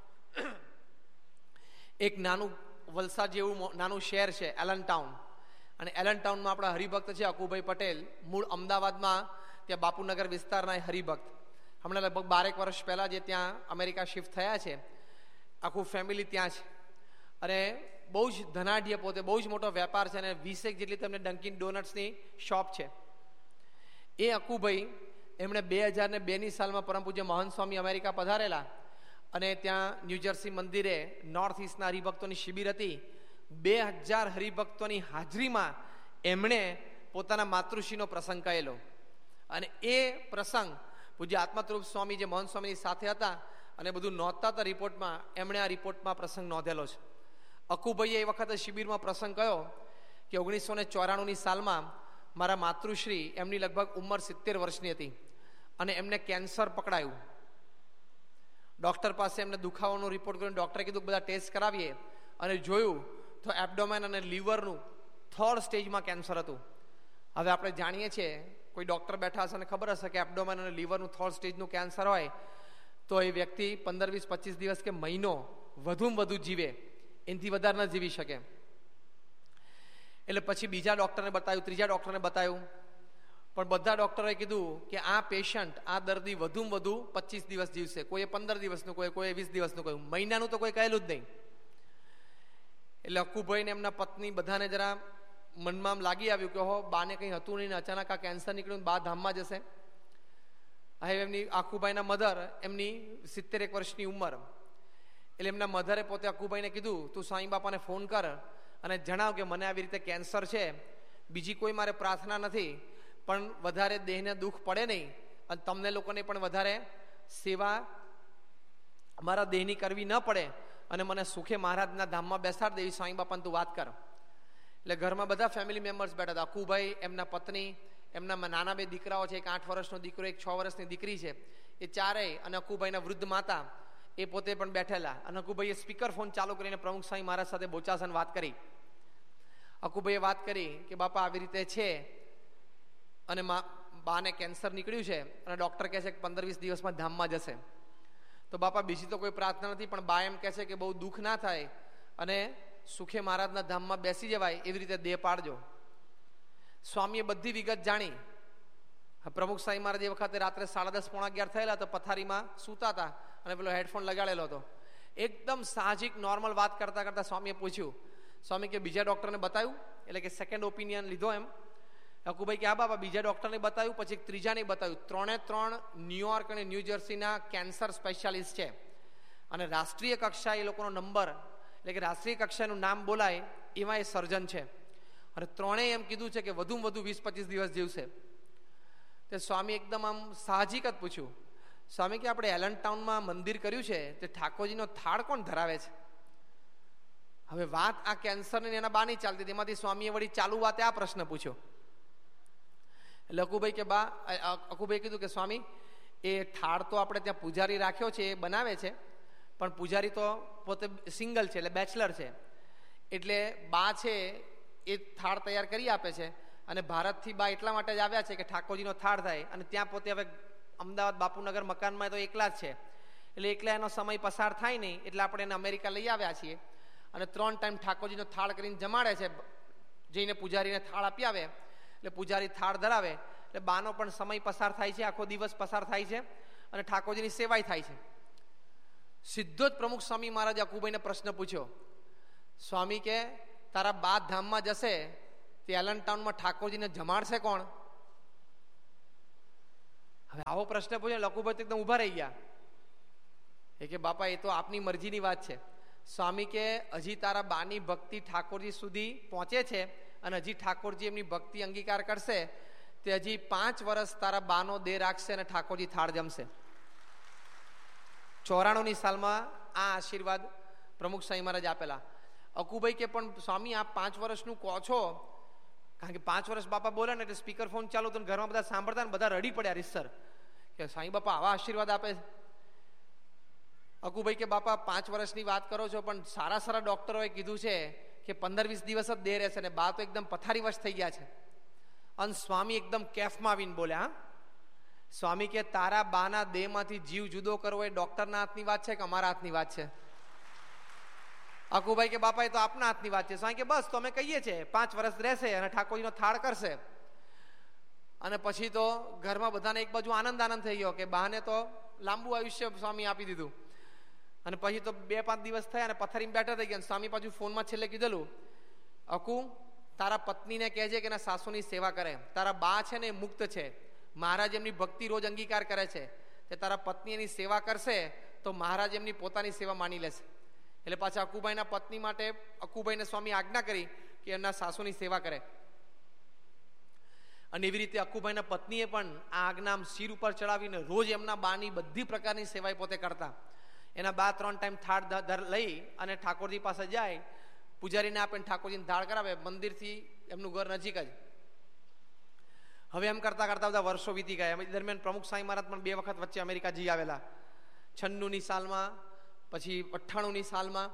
[SPEAKER 1] એક નાનું વલસાડ જેવું નાનું શહેર છે એલન ટાઉન. અને એલન ટાઉનમાં આપણા હરિભક્ત છે અકુભાઈ પટેલ, મૂળ અમદાવાદમાં ત્યાં બાપુનગર વિસ્તારના હરિભક્ત. હમણાં લગભગ બારેક વર્ષ પહેલાં જે ત્યાં અમેરિકા શિફ્ટ થયા છે, આખું ફેમિલી ત્યાં છે. અને બહુ જ ધનાઢ્ય, પોતે બહુ જ મોટો વેપાર છે અને વીસેક જેટલી તમને ડંકિન ડોનટ્સની શોપ છે. એ અકુભાઈ એમણે બે હજાર ને બેની સાલમાં પરમ પૂજ્ય મહંત સ્વામી અમેરિકા પધારેલા અને ત્યાં ન્યૂજર્સી મંદિરે નોર્થ ઇસ્ટના હરિભક્તોની શિબિર હતી. બે હજાર હરિભક્તોની હાજરીમાં એમણે પોતાના માતૃશ્રીનો પ્રસંગ કહેલો. અને એ પ્રસંગ પૂજ્ય આત્મસ્વરૂપ સ્વામી જે મહંત સ્વામીની સાથે હતા અને બધું નોંધતા હતા રિપોર્ટમાં, એમણે આ રિપોર્ટમાં પ્રસંગ નોંધેલો છે. અકુભાઈએ એ વખતે શિબિરમાં પ્રસંગ કહ્યો કે ઓગણીસો ને ચોરાણુંની સાલમાં મારા માતૃશ્રી, એમની લગભગ ઉંમર સિત્તેર વર્ષની હતી અને એમને કેન્સર પકડાયું. ડૉક્ટર પાસે એમને દુખાવાનો રિપોર્ટ કર્યો. ડૉક્ટરે કીધું બધા ટેસ્ટ કરાવીએ અને જોયું તો એબડોમેન અને લીવરનું થર્ડ સ્ટેજમાં કેન્સર હતું. હવે આપણે જાણીએ છીએ, કોઈ ડૉક્ટર બેઠા હશે અને ખબર હશે કે એબડોમેન અને લીવરનું થર્ડ સ્ટેજનું કેન્સર હોય તો એ વ્યક્તિ પંદર વીસ પચીસ દિવસ કે મહિનો વધુમાં વધુ જીવે, એનાથી વધારે ન જીવી શકે. એટલે પછી બીજા ડૉક્ટરને બતાવ્યું, ત્રીજા ડૉક્ટરને બતાવ્યું, પણ બધા ડૉક્ટરોએ કીધું કે આ પેશન્ટ, આ દર્દી વધુમાં વધુ પચીસ દિવસ જીવશે. કોઈએ પંદર દિવસનું, કોઈ કોઈ વીસ દિવસનું કહ્યું, મહિનાનું તો કોઈ કહેલું જ નહીં. એટલે અકુભાઈને એમના પત્ની બધાને જરા મનમાં લાગી આવ્યું કે હો બાને કંઈ હતું નહીં ને અચાનક આ કેન્સર નીકળ્યું, બા ધામમાં જશે. હવે એમની આખુભાઈના મધર, એમની સિત્તેર એક વર્ષની ઉંમર, એટલે એમના મધરે પોતે અકુભાઈને કીધું તું સાંઈ બાપાને ફોન કર અને જણાવ કે મને આવી રીતે કેન્સર છે, બીજી કોઈ મારે પ્રાર્થના નથી, પણ વધારે દેહને દુઃખ પડે નહીં અને તમને લોકોને પણ વધારે સેવા અમારા દેહની કરવી ન પડે અને મને સુખે મહારાજના ધામમાં બેસાડ દેવી, સાંઈ બાપાને તું વાત કર. એટલે ઘરમાં બધા ફેમિલી મેમ્બર્સ બેઠા હતા. અકુભાઈ, એમના પત્ની, એમના નાના બે દીકરાઓ છે, એક આઠ વર્ષનો દીકરો, એક છ વર્ષની દીકરી છે, એ ચારેય, અને અકુભાઈના વૃદ્ધ માતા એ પોતે પણ બેઠેલા. અને અકુભાઈએ સ્પીકર ફોન ચાલુ કરીને પ્રમુખ સ્વામી મહારાજ સાથે બોચાસન વાત કરી. અકુભાઈએ વાત કરી કે બાપા આવી રીતે છે અને બાને કેન્સર નીકળ્યું છે અને ડૉક્ટર કહે છે કે પંદર વીસ દિવસમાં ધામમાં જશે. તો બાપા બીજી તો કોઈ પ્રાર્થના નથી, પણ બા એમ કહે છે કે બહુ દુઃખ ના થાય અને સુખે મહારાજના ધામમાં બેસી જવાય એવી રીતે દેહ પાડજો. સ્વામીએ બધી વિગત જાણી. પ્રમુખ સ્વામી મહારાજ એ વખતે રાત્રે સાડા દસ પોણા અગિયાર થયેલા તો પથારીમાં સૂતા હતા અને પેલો હેડફોન લગાડેલો હતો. એકદમ સાહજિક નોર્મલ વાત કરતા કરતા સ્વામીએ પૂછ્યું, સ્વામી કે બીજા ડૉક્ટરને બતાવ્યું? એટલે કે સેકન્ડ ઓપિનિયન લીધો એમ? અકુભાઈ કે હા બાપા, બીજા ડૉક્ટરને બતાવ્યું, પછી એક ત્રીજાને બતાવ્યું. ત્રણે ત્રણ ન્યુયોર્ક અને ન્યૂ જર્સીના કેન્સર સ્પેશિયાલિસ્ટ છે અને રાષ્ટ્રીય કક્ષાએ એ લોકોનો નંબર, એટલે કે રાષ્ટ્રીય કક્ષાનું નામ બોલાય એમાં એ સર્જન છે. અને ત્રણેય એમ કીધું છે કે વધુમાં વધુ વીસ પચીસ દિવસ જીવશે. તે સ્વામી એકદમ આમ સાહજિક જ પૂછ્યું, સ્વામી કે આપણે એલન ટાઉનમાં મંદિર કર્યું છે તે ઠાકોરજીનો થાળ કોણ ધરાવે છે? હવે વાત આ કેન્સરની એના બા નહીં ચાલતી, તેમાંથી સ્વામીએ વળી ચાલુ વાતે આ પ્રશ્ન પૂછ્યો. એટલે અકુભાઈ કે બા, અકુભાઈ કીધું કે સ્વામી એ થાળ તો આપણે ત્યાં પૂજારી રાખ્યો છે એ બનાવે છે, પણ પૂજારી તો પોતે સિંગલ છે એટલે બેચલર છે, એટલે બા છે એ થાળ તૈયાર કરી આપે છે અને ભારતથી બા એટલા માટે જ આવ્યા છે કે ઠાકોરજીનો થાળ થાય. અને ત્યાં પોતે હવે અમદાવાદ બાપુનગર મકાનમાં તો એકલા જ છે, એટલે એકલા એનો સમય પસાર થાય નહીં, એટલે આપણે એને અમેરિકા લઈ આવ્યા છીએ અને ત્રણ ટાઈમ ઠાકોરજીનો થાળ કરીને જમાડે છે. જઈને પૂજારીને થાળ આપી આવે એટલે પૂજારી થાળ ધરાવે એટલે બાનો પણ સમય પસાર થાય છે, આખો દિવસ પસાર થાય છે અને ઠાકોરજીની સેવાય થાય છે. સીધો જ પ્રમુખ સ્વામી મહારાજ અકુભાઈને પ્રશ્ન પૂછ્યો, સ્વામી કે તારા બા ધામમાં જશે તે એલન ટાઉનમાં ઠાકોરજીને જમાડશે કોણ? હવે આવો પ્રશ્ન પૂછ્યો, અકુભાઈ એકદમ ઉભા રહી ગયા. એ કે બાપા એ તો આપની મરજીની વાત છે. સ્વામી કે હજી તારા બાની ભક્તિ ઠાકોરજી સુધી પહોંચે છે અને હજી ઠાકોરજી એમની ભક્તિ અંગીકાર કરશે તે હજી પાંચ વર્ષ તારા બાનો દેહ રાખશે અને ઠાકોરજી થાળ જમશે. ચોરાણું ની સાલમાં આ આશીર્વાદ પ્રમુખ સ્વામી મહારાજ આપેલા. અકુભાઈ કે પણ સ્વામી આપ પાંચ વર્ષનું કહો છો, કારણ કે પાંચ વર્ષ બાપા બોલે ને એટલે સ્પીકર ફોન ચાલુ તો ઘરમાં બધા સાંભળતા ને બધા રડી પડ્યા રીસર કે સ્વામી બાપા આવા આશીર્વાદ આપે. અકુભાઈ કે બાપા પાંચ વર્ષની વાત કરો છો પણ સારા સારા ડોક્ટરોએ કીધું છે કે પંદર વીસ દિવસ જ દેહ રહેશે ને બા તો એકદમ પથારીવશ થઈ ગયા છે. અને સ્વામી એકદમ કેફમાં આવીને બોલ્યા, સ્વામી કે તારા બાના દેહમાંથી જીવ જુદો કરવો એ ડોક્ટરના હાથની વાત છે કે અમારા હાથની વાત છે? અકુભાઈ કે બાપા એ તો આપના હાથની વાત છે. સ્વામી કે બસ તો અમે કહીએ છીએ પાંચ વર્ષ રહેશે અને ઠાકોરજીનો થાળ કરશે. અને પછી તો ઘરમાં બધાને એક બાજુ આનંદ આનંદ થઈ ગયો કે બાને તો લાંબુ આયુષ્ય સ્વામી આપી દીધું. અને પછી તો બે પાંચ દિવસ થયા અને પથારીમાં બેઠા થઈ ગયા. સ્વામી પાછું ફોનમાં છેલ્લે કીધેલું, અકુ તારા પત્નીને કહેજે કે એના સાસુની સેવા કરે. તારા બા છે ને એ મુક્ત છે, મહારાજ એમની ભક્તિ રોજ અંગીકાર કરે છે, તે તારા પત્ની એની સેવા કરશે તો મહારાજ એમની પોતાની સેવા માની લેશે. એટલે પાછા અકુભાઈના પત્ની માટે અકુભાઈને સ્વામી આજ્ઞા કરી કે એમના સાસુની સેવા કરે. અને એવી રીતે અકુભાઈના પત્નીએ પણ આ આજ્ઞા શિર ઉપર ચડાવીને રોજ એમના બાની બધી પ્રકારની સેવાય પોતે કરતા. એના બા ત્રણ ટાઈમ થાળ લઈ અને ઠાકોરજી પાસે જાય, પૂજારીને આપે, ઠાકોરજીને થાળ કરાવે. મંદિરથી એમનું ઘર નજીક જ. હવે એમ કરતા કરતા બધા વર્ષો વીતી ગયા. એ દરમિયાન પ્રમુખ સ્વામી મહારાજ પણ બે વખત વચ્ચે અમેરિકા જઈ આવેલા, છન્નું ની સાલમાં, પછી અઠ્ઠાણું ની સાલમાં,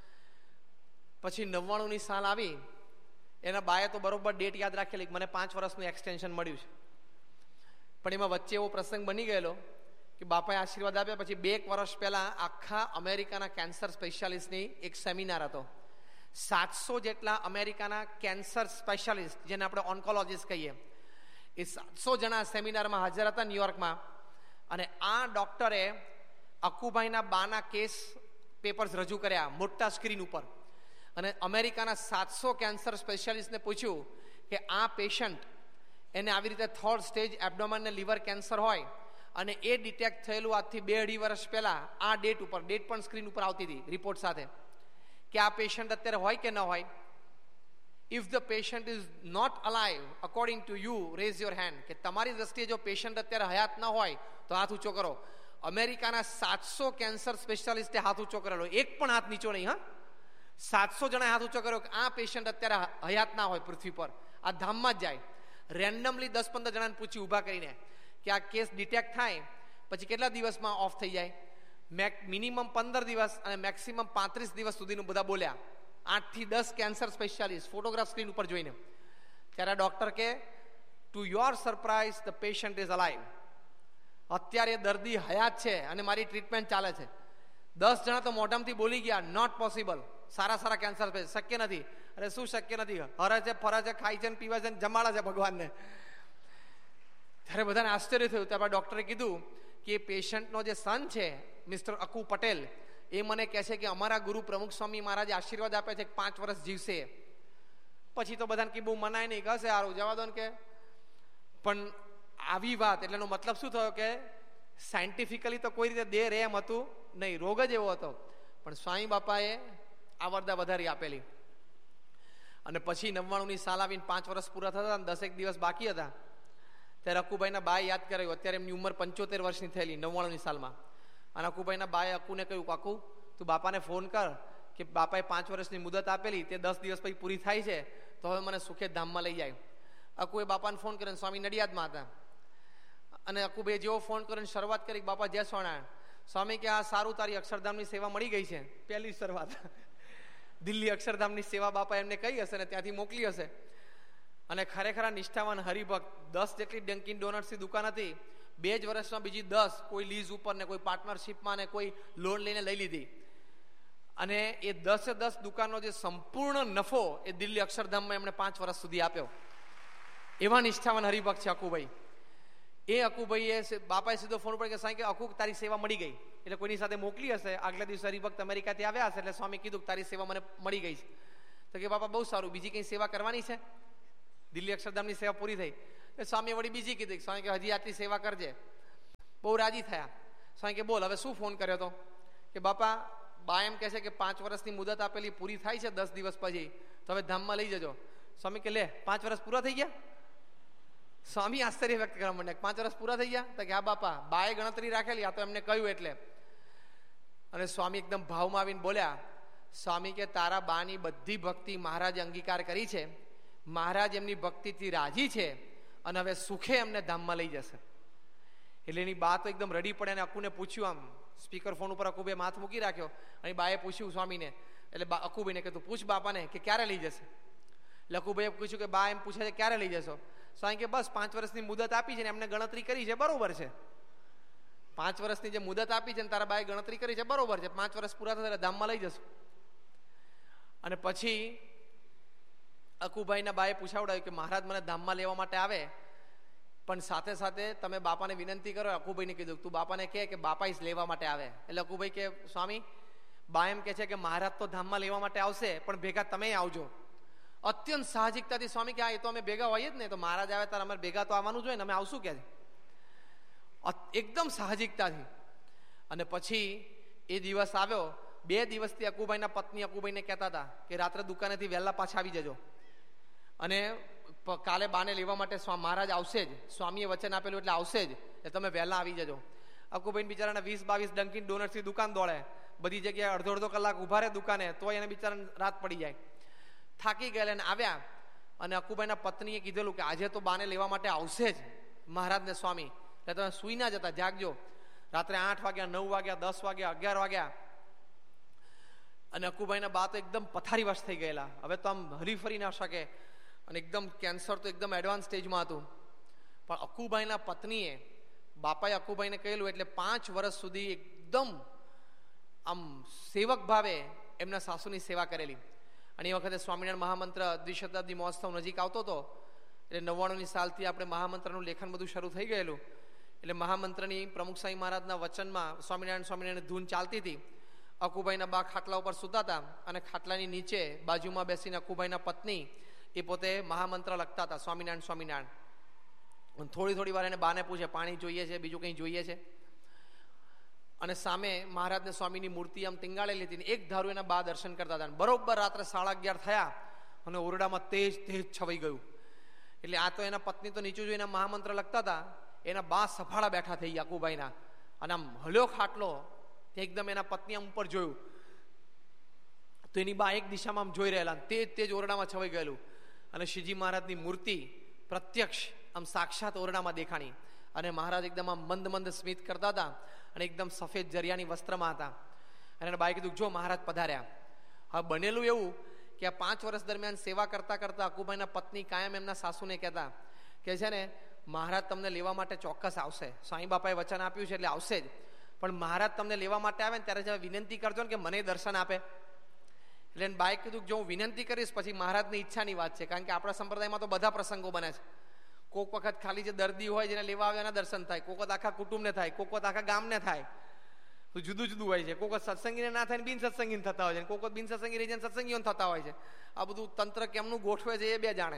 [SPEAKER 1] પછી નવ્વાણું ની સાલ આવી. એના બાએ તો બરોબર ડેટ યાદ રાખેલી, મને પાંચ વર્ષનું એક્સટેન્શન મળ્યું છે. પણ એમાં વચ્ચે એવો પ્રસંગ બની ગયેલો કે બાપાએ આશીર્વાદ આપ્યા પછી બે એક વર્ષ પહેલા આખા અમેરિકાના કેન્સર સ્પેશિયાલિસ્ટની એક સેમિનાર હતો. સાતસો જેટલા અમેરિકાના કેન્સર સ્પેશિયાલિસ્ટ, જેને આપણે ઓન્કોલોજીસ્ટ કહીએ, એ સાતસો જણા સેમિનારમાં હાજર હતા ન્યુયોર્કમાં. અને આ ડોક્ટરે અકુભાઈના બાના કેસ પેપર્સ રજૂ કર્યા મોટા સ્ક્રીન ઉપર. અને અમેરિકાના સાતસો કેન્સર સ્પેશિયાલિસ્ટને પૂછ્યું કે આ પેશન્ટ એને આવી રીતે થર્ડ સ્ટેજ એબ્ડોમન ને લીવર કેન્સર હોય અને એ ડિટેક્ટ થયેલું આજથી બે અઢી વર્ષ પહેલા આ ડેટ ઉપર, ડેટ પણ સ્ક્રીન ઉપર આવતી હતી રિપોર્ટ સાથે, કે આ પેશન્ટ અત્યારે હોય કે ન હોય. If the patient is not alive according to you, rays your hand. કે તમારી દ્રષ્ટિએ જો પેશન્ટ અત્યારે હયાત ન હોય તો હાથ ઊંચો કરો. અમેરિકાના સાતસો કેન્સર સ્પેશિયાલિસ્ટે હાથ ઊંચો કરેલો, એક પણ હાથ નીચો નહીં. હા, સાતસો જણાએ હાથ ઊંચો કર્યો કે આ પેશન્ટ અત્યારે હયાત ના હોય પૃથ્વી પર, આ ધામમાં જ જાય. રેન્ડમલી દસ પંદર જણાને પૂછી ઊભા કરીને કે આ કેસ ડિટેક્ટ થાય પછી કેટલા દિવસમાં ઓફ થઈ જાય? મેક મિનિમમ પંદર દિવસ અને મેક્સિમમ પાંત્રીસ દિવસ સુધીનું બધા બોલ્યા. આઠ થી દસ કેન્સર સ્પેશિયાલિસ્ટ ફોટોગ્રાફ સ્ક્રીન ઉપર જોઈને. ત્યારે ડોક્ટર કે to your surprise the patient is alive. અત્યારે દર્દી હયાત છે અને મારી ટ્રીટમેન્ટ ચાલે છે. દસ જણા તો મોઢામાંથી બોલી ગયા, not possible. Sara Sara cancer શક્ય નથી. અરે શું શક્ય નથી? હરે છે, ફરે છે, ખાય છે, પીવે છે, જમાડે છે ભગવાનને. ત્યારે બધાને આશ્ચર્ય થયું. ત્યારબાદ ડોક્ટરે કીધું કે પેશન્ટનો જે સન છે મિસ્ટર અકુ પટેલ, એ મને કહે છે કે અમારા ગુરુ પ્રમુખ સ્વામી મહારાજે આશીર્વાદ આપે છે કે પાંચ વર્ષ જીવશે. પછી તો બધાને કે બહુ મનાય નહીં, કશે સારું જવા દો ને કે. પણ આવી વાત એટલે એનો મતલબ શું થયો કે સાયન્ટિફિકલી તો કોઈ રીતે દેહ રહે એમ હતું નહીં, રોગ જ એવો હતો. પણ સ્વામી બાપાએ આવરદા વધારી આપેલી. અને પછી નવ્વાણું ની સાલ આવીને પાંચ વર્ષ પૂરા થતા અને દસેક દિવસ બાકી હતા ત્યારે અકુભાઈના બાએ યાદ કર્યું. અત્યારે એમની ઉંમર પંચોતેર વર્ષની થયેલી નવ્વાણું ની સાલમાં. અને અકુભાઈના બાએ અકુને કહ્યું, કાકુ તું બાપાને ફોન કર કે બાપાએ પાંચ વર્ષની મુદત આપેલી તે દસ દિવસ પછી પૂરી થાય છે તો હવે મને સુખે ધામમાં લઈ જાય. અકુએ બાપાને ફોન કર્યો. સ્વામી નડિયાદમાં હતા. અને અકુભાઈ જેવો ફોન કરીને શરૂઆત કરી, બાપા જય સ્વામિનારાયણ. સ્વામી કે આ સારું, તારી અક્ષરધામની સેવા મળી ગઈ છે. પહેલી શરૂઆત દિલ્હી અક્ષરધામની સેવા બાપા એમને કહી હશે ને ત્યાંથી મોકલી હશે. અને ખરેખર નિષ્ઠાવાન હરિભક્ત, દસ જેટલી ડંકિન ડોનટ્સની દુકાન હતી, બે જ વર્ષમાં બીજી દસ, કોઈ લીઝ ઉપર ને કોઈ પાર્ટનરશિપમાં ને કોઈ લોન લઈને લઈ લીધી. અને એ દસે દસ દુકાનનો જે સંપૂર્ણ નફો એ દિલ્હી અક્ષરધામમાં એમણે પાંચ વર્ષ સુધી આપ્યો. એવા નિષ્ઠાવાન હરિભક્ત છે અકુભાઈ. એ અકુભાઈએ બાપાએ સીધો ફોન ઉપર કે સાંઈ કે અકુ તારી સેવા મળી ગઈ, એટલે કોઈની સાથે મોકલી હશે, આગલા દિવસે હરિભક્ત અમેરિકાથી આવ્યા હશે, એટલે સ્વામી કીધું કે તારી સેવા મને મળી ગઈ છે. તો કે બાપા બહુ સારું, બીજી કઈ સેવા કરવાની છે? દિલ્હી અક્ષરધામની સેવા પૂરી થઈ. સ્વામીએ વળી બીજી કીધી, સ્વામી કે હજી આટલી સેવા કરજે. બહુ રાજી થયા. સ્વામી કે બોલ હવે શું ફોન કર્યો તો? કે બાપા બા એમ કહે છે કે પાંચ વર્ષની મુદત આપેલી પૂરી થાય છે દસ દિવસ પછી, તો હવે ધામમાં લઈ જજો. સ્વામી કે લે પાંચ વર્ષ પૂરા થઈ ગયા? સ્વામી આશ્ચર્ય વ્યક્ત કરવા માંડ્યા, પાંચ વર્ષ પૂરા થઈ ગયા? તો કે હા બાપા, બાએ ગણતરી રાખેલી, આ તો એમને કહ્યું એટલે. અને સ્વામી એકદમ ભાવમાં આવીને બોલ્યા, સ્વામી કે તારા બાની બધી ભક્તિ મહારાજે અંગીકાર કરી છે, મહારાજ એમની ભક્તિથી રાજી છે અને હવે સુખે એમને ધામમાં લઈ જશે. એટલે એની બા તો એકદમ રડી પડે અને અકુને પૂછ્યું, આમ સ્પીકર ફોન ઉપર અકુભાઈ માથ મૂકી રાખ્યો અને બાએ પૂછ્યું સ્વામીને, એટલે અકુભાઈને કે તું પૂછ બાપાને કે ક્યારે લઈ જશે. એટલે અકુભાઈએ પૂછ્યું કે બા એમ પૂછે છે ક્યારે લઈ જશો? સ્વામી કે બસ પાંચ વર્ષની મુદત આપી છે ને એમને ગણતરી કરી છે, બરોબર છે. પાંચ વર્ષની જે મુદત આપી છે ને તારા બાએ ગણતરી કરી છે, બરોબર છે. પાંચ વર્ષ પૂરા થશે એટલે ધામમાં લઈ જશું. અને પછી અકુભાઈના બાએ પૂછાવડાવ્યું કે મહારાજ મને ધામમાં લેવા માટે આવે, પણ સાથે સાથે તમે બાપાને વિનંતી કરો. અકુભાઈને કીધું તું બાપાને કહે કે બાપા જ લેવા માટે આવે. એટલે અકુભાઈ કે સ્વામી બા એમ કે છે કે મહારાજ તો ધામમાં લેવા માટે આવશે, પણ ભેગા તમે આવજો. અત્યંત સાહજિકતાથી સ્વામી કે હા એ તો અમે ભેગા હોઈએ જ ને, તો મહારાજ આવે ત્યારે અમારે ભેગા તો આવવાનું જોઈએ ને, અમે આવશું કે એકદમ સાહજિકતાથી. અને પછી એ દિવસ આવ્યો. બે દિવસથી અકુભાઈના પત્ની અકુભાઈને કહેતા હતા કે રાત્રે દુકાનેથી વહેલા પાછા આવી જજો અને કાલે બાને લેવા માટે મહારાજ આવશે જ, સ્વામીએ વચન આપેલું એટલે આવશે જ, એટલે તમે વહેલા આવી જજો. અકુભાઈ બિચારાને વીસ બાવીસ ડંકીન ડોનટ્સની દુકાન દોડે, બધી જગ્યાએ અડધો અડધો કલાક ઉભા રહે દુકાને, તો એને બિચારાને રાત પડી જાય. થાકી ગયેલા ને આવ્યા અને અકુભાઈના પત્નીએ કીધેલું કે આજે તો બાને લેવા માટે આવશે જ મહારાજને સ્વામી, એટલે તમે સુઈ ના જતા, જાગજો. રાત્રે આઠ વાગ્યા, નવ વાગ્યા, દસ વાગ્યા, અગિયાર વાગ્યા અને અકુભાઈના બા તો એકદમ પથારી વશ થઈ ગયેલા. હવે તો આમ હરી ફરી ના શકે અને એકદમ કેન્સર તો એકદમ એડવાન્સ સ્ટેજમાં હતું. પણ અકુભાઈના પત્નીએ બાપાએ અકુભાઈને કહેલું એટલે પાંચ વર્ષ સુધી એકદમ આમ સેવક ભાવે એમના સાસુની સેવા કરેલી. અને એ વખતે સ્વામિનારાયણ મહામંત્ર દ્વિશતાબ્દી મહોત્સવ નજીક આવતો હતો, એટલે નવ્વાણુંની સાલથી આપણે મહામંત્રનું લેખન બધું શરૂ થઈ ગયેલું. એટલે મહામંત્રની પ્રમુખ સ્વામી મહારાજના વચનમાં સ્વામિનારાયણ સ્વામિનારાયણ ધૂન ચાલતી હતી. અકુભાઈના બા ખાટલા ઉપર સૂતા હતા અને ખાટલાની નીચે બાજુમાં બેસીને અકુભાઈના પત્ની એ પોતે મહામંત્ર લખતા હતા, સ્વામિનારાયણ સ્વામિનારાયણ. થોડી થોડી વાર એને બાને પૂછે પાણી જોઈએ છે, બીજું કંઈ જોઈએ છે. અને સામે મહારાજને સ્વામીની મૂર્તિ આમ ટીંગાળેલી હતી. એક ધારું એના બા દર્શન કરતા હતા. બરોબર રાત્રે સાડા અગિયાર થયા અને ઓરડામાં તેજ તેજ છવાઈ ગયું. એટલે આ તો એના પત્ની તો નીચું જોઈને મહામંત્ર લખતા હતા, એના બા સફાળા બેઠા થઈ ગયા અકુભાઈના અને આમ હલ્યો ખાટલો. એકદમ એના પત્ની આમ ઉપર જોયું તો એની બા એક દિશામાં આમ જોઈ રહેલા, તેજ તેજ ઓરડામાં છવાઈ ગયેલું. અને શ્રીજી મહારાજની મૂર્તિ પ્રત્યક્ષ આમ સાક્ષાત ઓરડામાં દેખાણી. અને મહારાજ એકદમ આમ મંદ મંદ સ્મિત કરતા હતા અને એકદમ સફેદ જરિયાની વસ્ત્રમાં હતા. અને એના બાએ કીધું જો મહારાજ પધાર્યા. હવે બનેલું એવું કે આ પાંચ વર્ષ દરમિયાન સેવા કરતા કરતા અકુભાઈના પત્ની કાયમ એમના સાસુને કહેતા કે છે ને મહારાજ તમને લેવા માટે ચોક્કસ આવશે, સ્વામી બાપાએ વચન આપ્યું છે એટલે આવશે જ, પણ મહારાજ તમને લેવા માટે આવે ને ત્યારે તમે વિનંતી કરજો ને કે મને દર્શન આપે. એટલે એને બાએ કીધું જો હું વિનંતી કરીશ પછી મહારાજની ઈચ્છાની વાત છે, કારણ કે આપણા સંપ્રદાયમાં તો બધા પ્રસંગો બને છે. કોઈક વખત ખાલી જે દર્દી હોય જેને લેવા આવે એના દર્શન થાય, કોઈક વખત આખા કુટુંબને થાય, કોઈક વખત આખા ગામને થાય, તો જુદું જુદું હોય છે. કોઈક વખત સત્સંગીને ના થાય ને બિન સત્સંગીને થતા હોય છે, કોઈક વખત બિન સત્સંગી રહી જાય સત્સંગીઓ થતા હોય છે. આ બધું તંત્ર કેમનું ગોઠવે છે એ બે જાણે.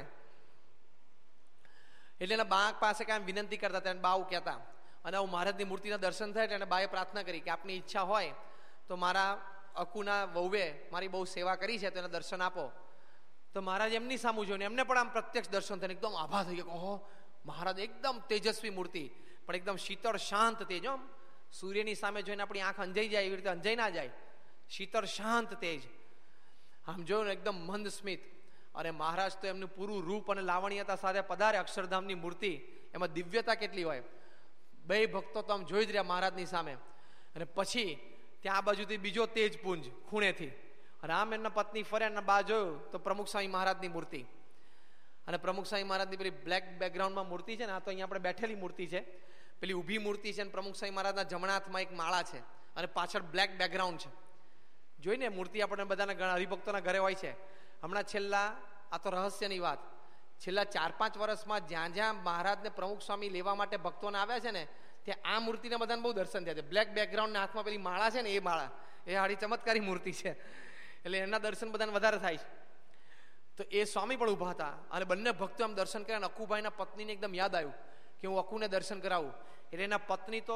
[SPEAKER 1] એટલે એના બા પાસે કાંઈ વિનંતી કરતા હતા, બા આવું કહેતા. અને હું મહારાજની મૂર્તિના દર્શન થાય એટલે બાએ પ્રાર્થના કરી કે આપની ઈચ્છા હોય તો મારા અકુના વહુએ મારી બહુ સેવા કરી છે તો એને દર્શન આપો. તો મહારાજ એમની સામું જોઈને એમને પણ આમ પ્રત્યક્ષ દર્શન થઈને એકદમ આભા થઈ ગયો. ઓહો, મહારાજ એકદમ તેજસ્વી મૂર્તિ, પણ એકદમ શીતળ શાંત તેજ. આમ સૂર્યની સામે જોઈને આપણી આંખ અંજાઈ જાય એવી રીતે અંજાઈ ના જાય, શીતળ શાંત તેજ. આમ જોયું ને એકદમ મંદ સ્મિત. અને મહારાજ તો એમનું પૂરું રૂપ અને લાવણ્યતા સાથે પધારે. અક્ષરધામની મૂર્તિ, એમાં દિવ્યતા કેટલી હોય. બે ભક્તો તો આમ જોઈ જ રહ્યા મહારાજની સામે. અને પછી ત્યાં આ બાજુથી બીજો તેજ પુંજ ખૂણેથી, અને આમ એમના પત્ની ફર્યા અને બા જોયું તો પ્રમુખ સ્વામી મહારાજની મૂર્તિ. અને પ્રમુખ સ્વામી મહારાજની પેલી બ્લેક બેકગ્રાઉન્ડમાં મૂર્તિ છે ને, આ તો અહીંયા આપણે બેઠેલી મૂર્તિ છે, પેલી ઊભી મૂર્તિ છે. અને પ્રમુખ સ્વામી મહારાજના જમણા હાથમાં એક માળા છે અને પાછળ બ્લેક બેકગ્રાઉન્ડ છે. જોઈને મૂર્તિ આપણને બધાના હરિભક્તોના ઘરે હોય છે. હમણાં છેલ્લા, આ તો રહસ્યની વાત, છેલ્લા ચાર પાંચ વર્ષમાં જ્યાં જ્યાં મહારાજને પ્રમુખ સ્વામી લેવા માટે ભક્તોને આવ્યા છે ને, ત્યાં આ મૂર્તિને બધાને બહુ દર્શન થયા છે. બ્લેક બેકગ્રાઉન્ડના હાથમાં પેલી માળા છે ને, એ માળા એ હાડી ચમત્કારી મૂર્તિ છે, એટલે એના દર્શન બધાને વધારે થાય છે. તો એ સ્વામી પણ ઊભા હતા અને બંને ભક્તો આમ દર્શન કર્યા. અકુભાઈના પત્નીને એકદમ યાદ આવ્યું કે હું અકુને દર્શન કરાવું. એટલે એના પત્ની તો